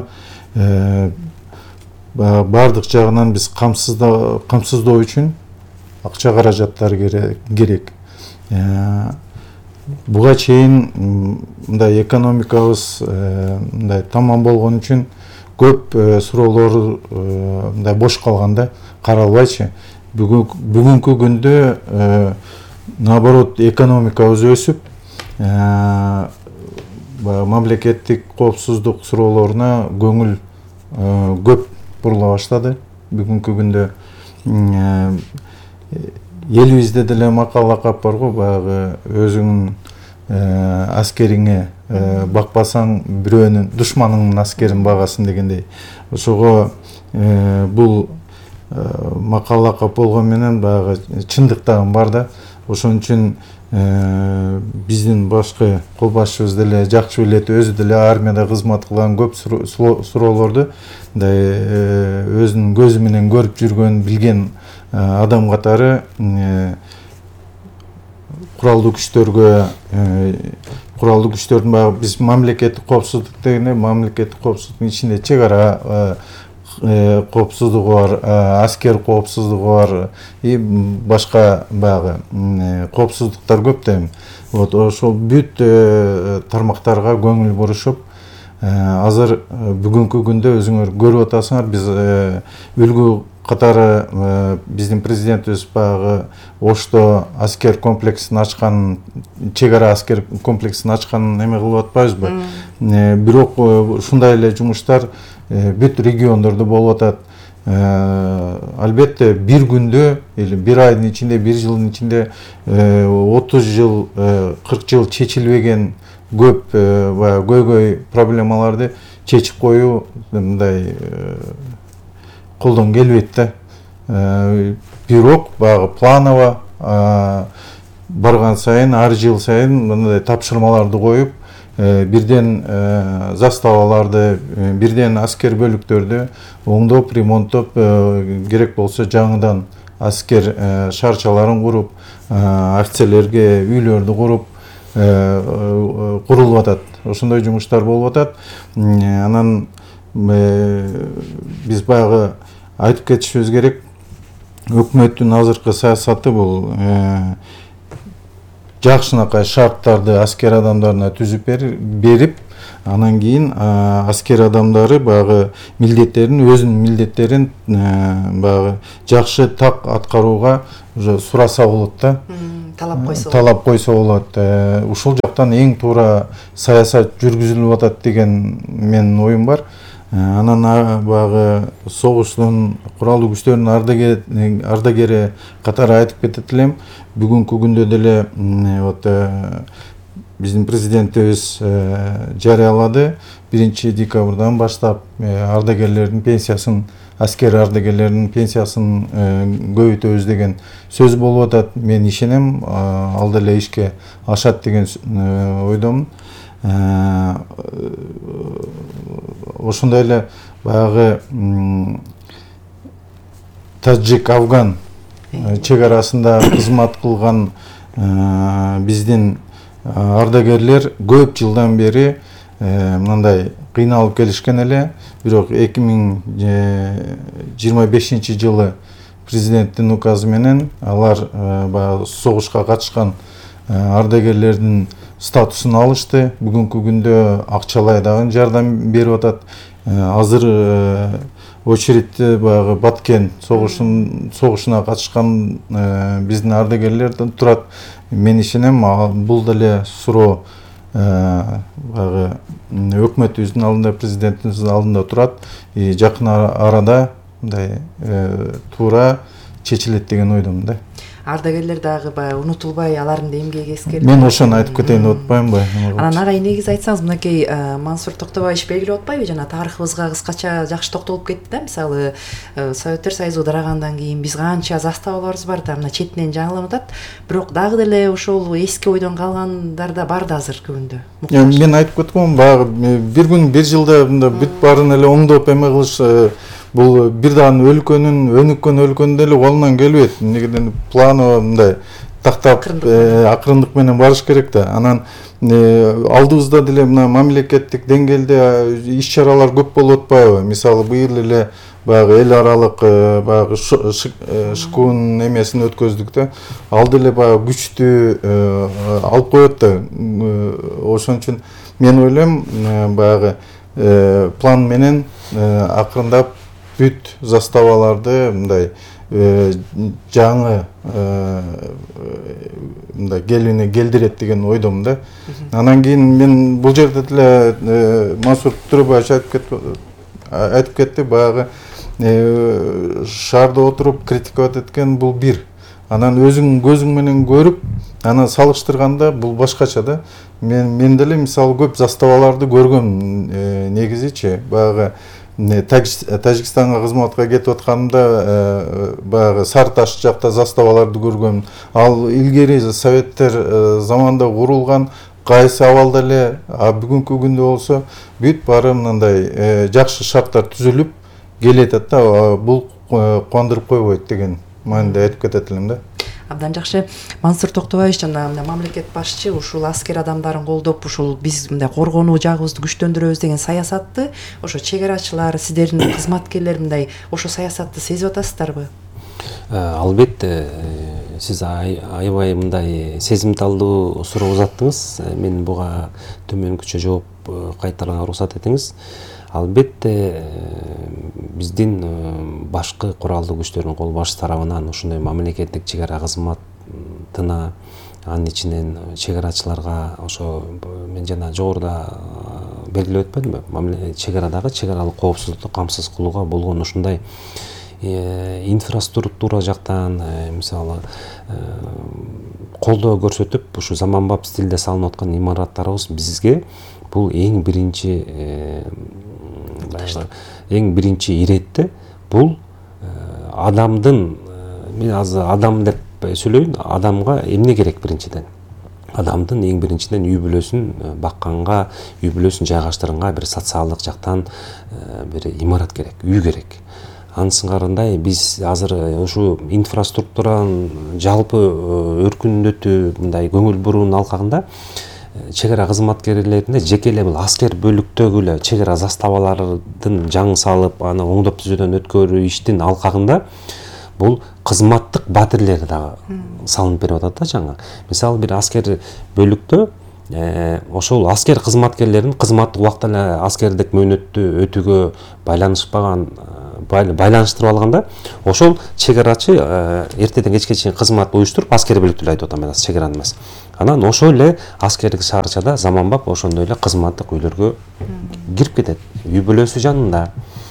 бардык жагынан биз камсыздоо үчүн акча каражаттар керек. Буга чейин мындай экономикабыз мындай тамам болгон үчүн көп суроолор мындай бош калганда каралбайчы. Бүгүнкү күндө наоборот экономикабыз өсүп, мамлекеттик коопсуздук суроолоруна көңүл көп бурула баштады. Бүгүнкү күндө элибизде деле макал лакап бар го, баягы өзүңүн аскериңе бакпасаң бирөөнүн душманыңдын аскерин багасың дегендей. Ошого бул макал лакап болгон менен баягы чындык дагы бар да. Ошон үчүн биздин башкы кол башчыбыз деле жакшы билет, өзү деле армияда кызмат кылган көп суроолорду өзүнүн көзү менен көрүп жүргөн, билген адам катары куралдуу күчтөргө куралдуу күчтөрдүн баягы биз мамлекеттик коопсуздук дегенде мамлекеттик коопсуздуктун ичинде чек ара коопсуздугу бар, аскер коопсуздугу бар и башка баягы коопсуздуктар көп дейм. Вот ошол бүт тармактарга көңүл бурушуп, азыр бүгүнкү күндө өзүңөр көрүп атасыңар, биз үлгү катары биздин президентибиз баягы Ошто аскер комплексин ачкан, чек ара аскер комплексин ачкан эме кылып атпайбызбы? Бирок ушундай эле жумуштар бүт региондордо болуп атат. Албетте бир күндө или бир айдын ичинде, бир жылдын ичинде отуз жыл, кырк жыл чечилбеген көп көйгөй проблемаларды чечип коюу мындай колдон келбейт да. Бирок баягы планово барган сайын, ар жыл сайын мындай тапшырмаларды коюп, бирден заставаларды, бирден аскер бөлүктөрдү оңдоп, ремонттоп, керек болсо жаңыдан аскер шарчаларын куруп, офицерлерге үйлөрдү куруп курулуп атат. Ошондой жумуштар болуп атат. Анан биз баягы айтып кетишибиз керек, өкмөттүн азыркы саясаты бул жакшынакай шарттарды аскер адамдарына түзүп берип, анан кийин аскер адамдары баягы милдеттерин, өзүнүн милдеттерин баягы жакшы так аткарууга уже сураса болот да. Талап койсо. Талап койсо болот. Ушул жактан эң туура саясат жүргүзүлүп атат деген менин оюм бар. Анан баягы согуштун куралдуу күчтөрүнүн ардагери катары айтып кетет элем. Бүгүнкү күндө деле вот биздин президентибиз жарыялады. биринчи декабрдан баштап ардагерлердин пенсиясын, аскер ардагерлердин пенсиясын көбөйтөбүз деген сөз болуп атат. Мен ишенем, ал деле ишке ашат деген ойдомун. Ошондой эле баягы Тажик-Афган чек арасында кызмат кылган биздин ардагерлер көп жылдан бери мындай кыйналып келишкен эле. Бирок эки миң жыйырма бешинчи жылы президенттин указы менен алар баягы согушка катышкан ардагерлердин статусун алышты. Бүгүнкү күндө акчалай дагы жардам берип атат. Азыр очередте баягы Баткен согушун согушуна катышкан биздин ардагерлерден турат. Мен ишенем, бул деле суроо баягы өкмөтүбүздүн алдында, президентибиздин алдында турат. Жакын арада мындай туура чечилет деген ойдомун да. Ардагерлер дагы баягы унутулбай алардын эмгеги эскерилип. Мен ошону айтып кетейин деп атпаймынбы? Анан агай негизи айтсаңыз, мынакей Мансур Токтобаевич белгилеп атпайбы, жана тарыхыбызга кыскача жакшы токтолуп кетти да. Мисалы, Советтер Союзу ыдырагандан кийин биз канча заставаларыбыз бар да, мына четинен жаңыланып атат. Бирок дагы деле ошол эски ойдон калгандар да бар да азыр көбүндө. Мен айтып кеткөм, баягы бир күн, бир жылда бүт баарын эле оңдоп эме кылыш бул бир дагы өлкөнүн, өнүккөн өлкөнүн деле колунан келбейт. Негеден планы мындай тактап акырындык менен барыш керек да. Анан алдыбызда деле мына мамлекеттик деңгээлде иш чаралар көп болуп атпайбы? Мисалы, быйыл эле баягы эл аралык баягы ШКУнун эмесин өткөздүк да. Ал деле баягы күчтүү алып коет да. Ошон үчүн мен ойлойм, баягы план менен акырындап бүт заставаларды мындай жаңы мындай келине келдирет деген ойдомун да. Анан кийин мен бул жерде деле Мансур Токтобаевич айтып кетти, баягы шаарда отуруп критиковать эткен бул бир. Анан өзүң көзүң менен көрүп, анан салыштырганда бул башкача да. Мен мен деле мисалы көп заставаларды көргөм негизичи. Баягы Тажикстанга кызматка кетип атканымда баягы Сары Таш жакта заставаларды көргөм. Ал илгери советтер заманда курулган, кайсы абалда эле, а бүгүнкү күндө болсо бүт баары мындай жакшы шарттар түзүлүп келет да. Бул кубандырып койбойт деген мааниде айтып кетет элем да. Абдан жакшы. Мансур Токтобаевич жана мамлекет башчы ушул аскер адамдарын колдоп, ушул биз мындай коргонуу жагыбызды күчтөндүрөбүз деген саясатты ошо чек арачылар, сиздердин кызматкерлер мындай ошо саясатты сезип атасыздарбы? Албетте, сиз аябай мындай сезимталдуу суроо узаттыңыз. Мен буга төмөнкүчө жооп кайтарганга уруксат этиңиз. Албетте, биздин башкы куралдуу күчтөрдүн кол баш тарабынан ушундай мамлекеттик чек ара кызматына, анын ичинен чек арачыларга, ошо мен жана жогоруда белгилеп өтпөдүмбү? Чек арадагы чек аралык коопсуздукту камсыз кылууга болгон ушундай инфраструктура жактан, мисалы, колдоо көрсөтүп, ушу заманбап стилде салынып аткан имараттарыбыз бизге бул эң биринчи баягы эң биринчи иретти бул адамдын, мен азыр адам деп сүйлөйүн, адамга эмне керек биринчиден? Адамдын эң биринчиден үй бүлөсүн бакканга, үй бүлөсүн жайгаштырганга бир социалдык жактан бир имарат керек, үй керек. Анын сыңарындай биз азыр ушу инфраструктуранын жалпы өркүндөтүү мындай көңүл буруунун алкагында чек ара кызматкерлерине жеке эле бул аскер бөлүктөгү эле чек ара заставалардын жаңы салып, аны оңдоп түзүүдөн өткөрүү иштин алкагында бул кызматтык батирлер дагы салынып берип атат да жаңы. Мисалы бир аскер бөлүктө ошол аскер кызматкерлерин кызматтык убакта эле аскердик мөөнөттү өтүүгө байланышпаган байланыштырып алганда ошол чек арачы эртеден кечке чейин кызмат уюштуруп аскер бөлүктү айтып атам, мен чек араны эмес. Анан ошол эле аскердик шаарчада заманбап ошондой эле кызматтык үйлөргө кирип кетет. Үй бүлөсү жанында.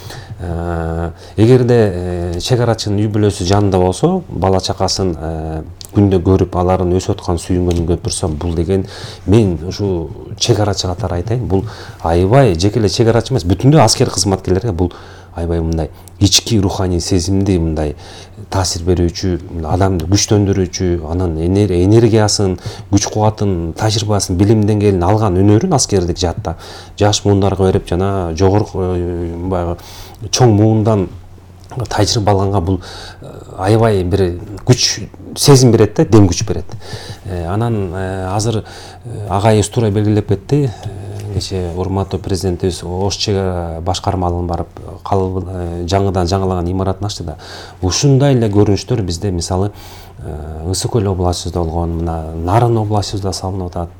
Эгерде чек арачынын үй бүлөсү жанында болсо, бала чакасын күндө көрүп, алардын өсүп аткан сүйүнгөнүн көрүп турса, бул деген мен ушу чек арачы катары айтайын, бул аябай жеке эле чек арачы эмес, бүтүндөй аскер кызматкерлерге бул аябай мындай ички руханий сезимди мындай таасир берүүчү, адамды күчтөндүрүүчү, анын энергиясын, күч кубатын, тажрыйбасын, билим деңгээлин алган өнөрүн аскердик жаатта жаш муундарга берип, жана жогорку баягы чоң муундан тажрыйба алганга бул аябай бир күч сезим берет да, дем күч берет. Анан азыр агайыбыз туура белгилеп кетти. Кече урматтуу президентибиз ош чек ара башкармалыгын барып, жаңыдан жаңылаган имаратын ачты да. Ушундай эле көрүнүштөр бизде мисалы Ысык көл областыбызда болгон, мына Нарын областыбызда салынып атат.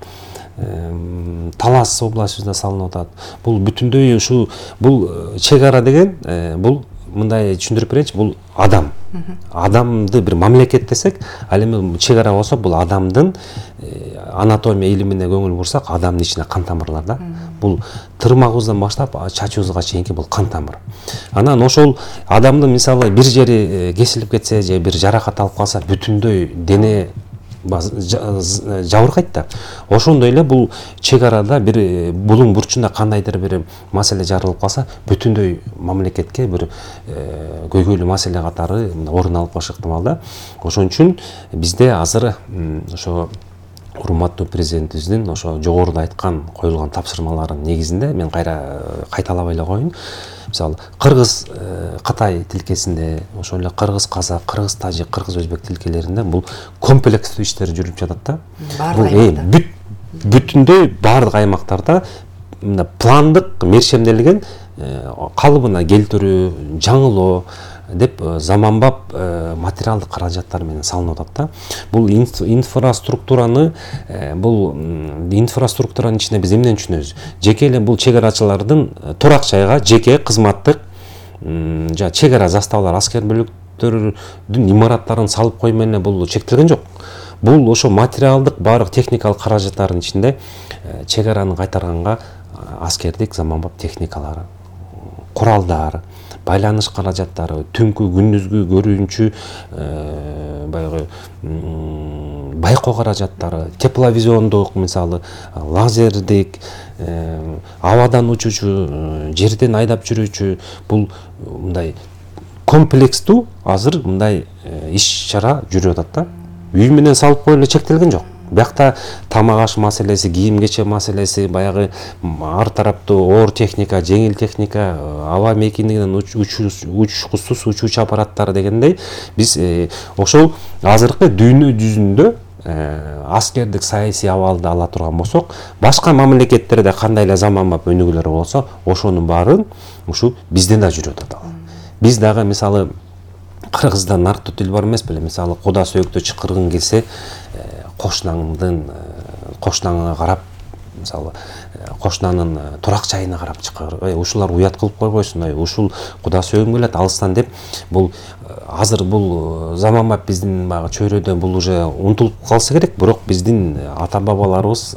Талас областыбызда салынып атат. Бул бүтүндөй ушу бул чек ара деген бул мындай түшүндүрүп берейинчи, бул адам. Адамды бир мамлекет десек, ал эми чек ара болсо бул адамдын анатомия илимине көңүл бурсак, адамдын ичине кан тамырлар да. Бул тырмагыбыздан баштап чачыбызга чейинки бул кан тамыр. Анан ошол адамдын мисалы бир жери кесилип кетсе же бир жаракат алып калса, бүтүндөй дене жабыркайт да. Ошондой эле бул чек арада бир булуң бурчунда кандайдыр бир маселе жарылып калса, бүтүндөй мамлекетке бир көйгөйлүү маселе катары орун алып калышы ыктымал да. Ошон үчүн бизде азыр ошо урматтуу президентибиздин ошо жогоруда айткан, коюлган тапшырмаларынын негизинде мен кайра кайталабай эле коеюн. Мисалы, кыргыз Кытай тилкесинде, ошол эле кыргыз казак, кыргыз тажик, кыргыз өзбек тилкелеринде бул комплекстүү иштер жүрүп жатат да. Бул бүтүндөй баардык аймактарда пландык мерчемделген калыбына келтирүү, жаңылоо деп заманбап материалдык каражаттар менен салынып атат да. Бул инфраструктураны, бул инфраструктуранын ичинде биз эмнени түшүнөбүз? Жеке эле бул чек арачылардын турак жайга жеке кызматтык жана чек ара заставалар, аскер бөлүктөрдүн имараттарын салып коймой эле бул чектелген жок. Бул ошо материалдык баардык техникалык каражаттардын ичинде чек араны кайтарганга аскердик заманбап техникалары, куралдар, байланыш каражаттары, түнкү күндүзгү көрүүнчү баягы байкоо каражаттары, тепловизиондук, мисалы лазердик, абадан учуучу, жерден айдап жүрүүчү, бул мындай комплекстүү азыр мындай иш чара жүрүп атат да. Үй менен салып коюу эле чектелген жок. Биякта тамак аш маселеси, кийим кече маселеси, баягы ар тараптуу оор техника, жеңил техника, аба мейкиндигинен учкучсуз учуучу аппараттар дегендей, биз ошол азыркы дүйнө жүзүндө аскердик саясий абалды ала турган болсок, башка мамлекеттерде кандай эле заманбап өнүгүүлөр болсо, ошонун баарын ушу бизде да жүрүп атат. Биз дагы мисалы кыргызда нарктуу тил бар эмес беле? Мисалы куда сөйүктө чыкыргың келсе, кошунаңдын кошунаңа карап, мисалы кошунанын турак жайына карап чыкыр. Ушулар уят кылып койбойсун, ушул куда сөйгүм келет алыстан деп. Бул азыр бул заманбап биздин баягы чөйрөдө бул уже унутулуп калса керек, бирок биздин ата бабаларыбыз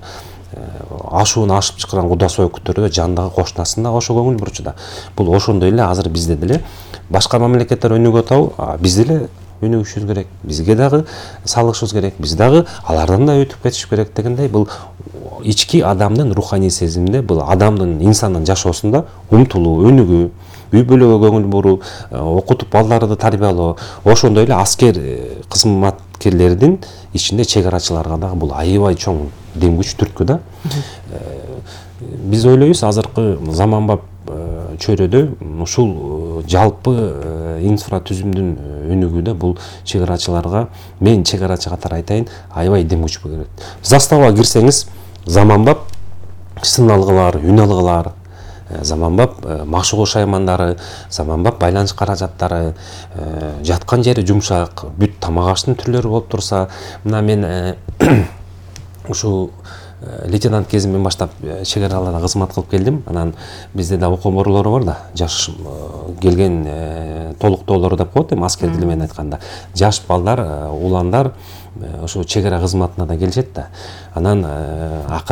ашуун ашып чыккан куда сөйкүттөрдө жандагы кошунасында ошо көңүл бурчу да. Бул ошондой эле азыр бизде деле башка мамлекеттер өнүгүп атабы, биз деле өнүгүшүбүз керек, бизге дагы салышыбыз керек, биз дагы алардан да өтүп кетиш керек дегендей, бул ички адамдын руханий сезиминде, бул адамдын, инсандын жашоосунда умтулуу, өнүгүү, үй бүлөгө көңүл буруу, окутуп балдарды тарбиялоо, ошондой эле аскер кызматкерлердин ичинде чек-арачыларга дагы бул аябай чоң дем күч түрткү да. Биз ойлойбуз азыркы заманбап чөйрөдө ушул жалпы инфратүзүмдүн өнүгүүдө бул чек-арачыларга, мен чек-арачы катары айтайын, аябай дем күч берет. Заставага кирсеңиз, заманбап сын алгылар, үн алгылар, заманбап машыгуу шаймандары, заманбап байланыш каражаттары, жаткан жери жумшак, бүт тамак аштын түрлөрү болуп турса, мына мен ушул лейтенант кезимден баштап чек араларда кызмат кылып келдим. Анан бизде да окуу борборлору бар да, жаш келген толуктоолор деп коет эми аскер тили менен айтканда. Жаш балдар, уландар ошо чек ара кызматына да келишет да. Анан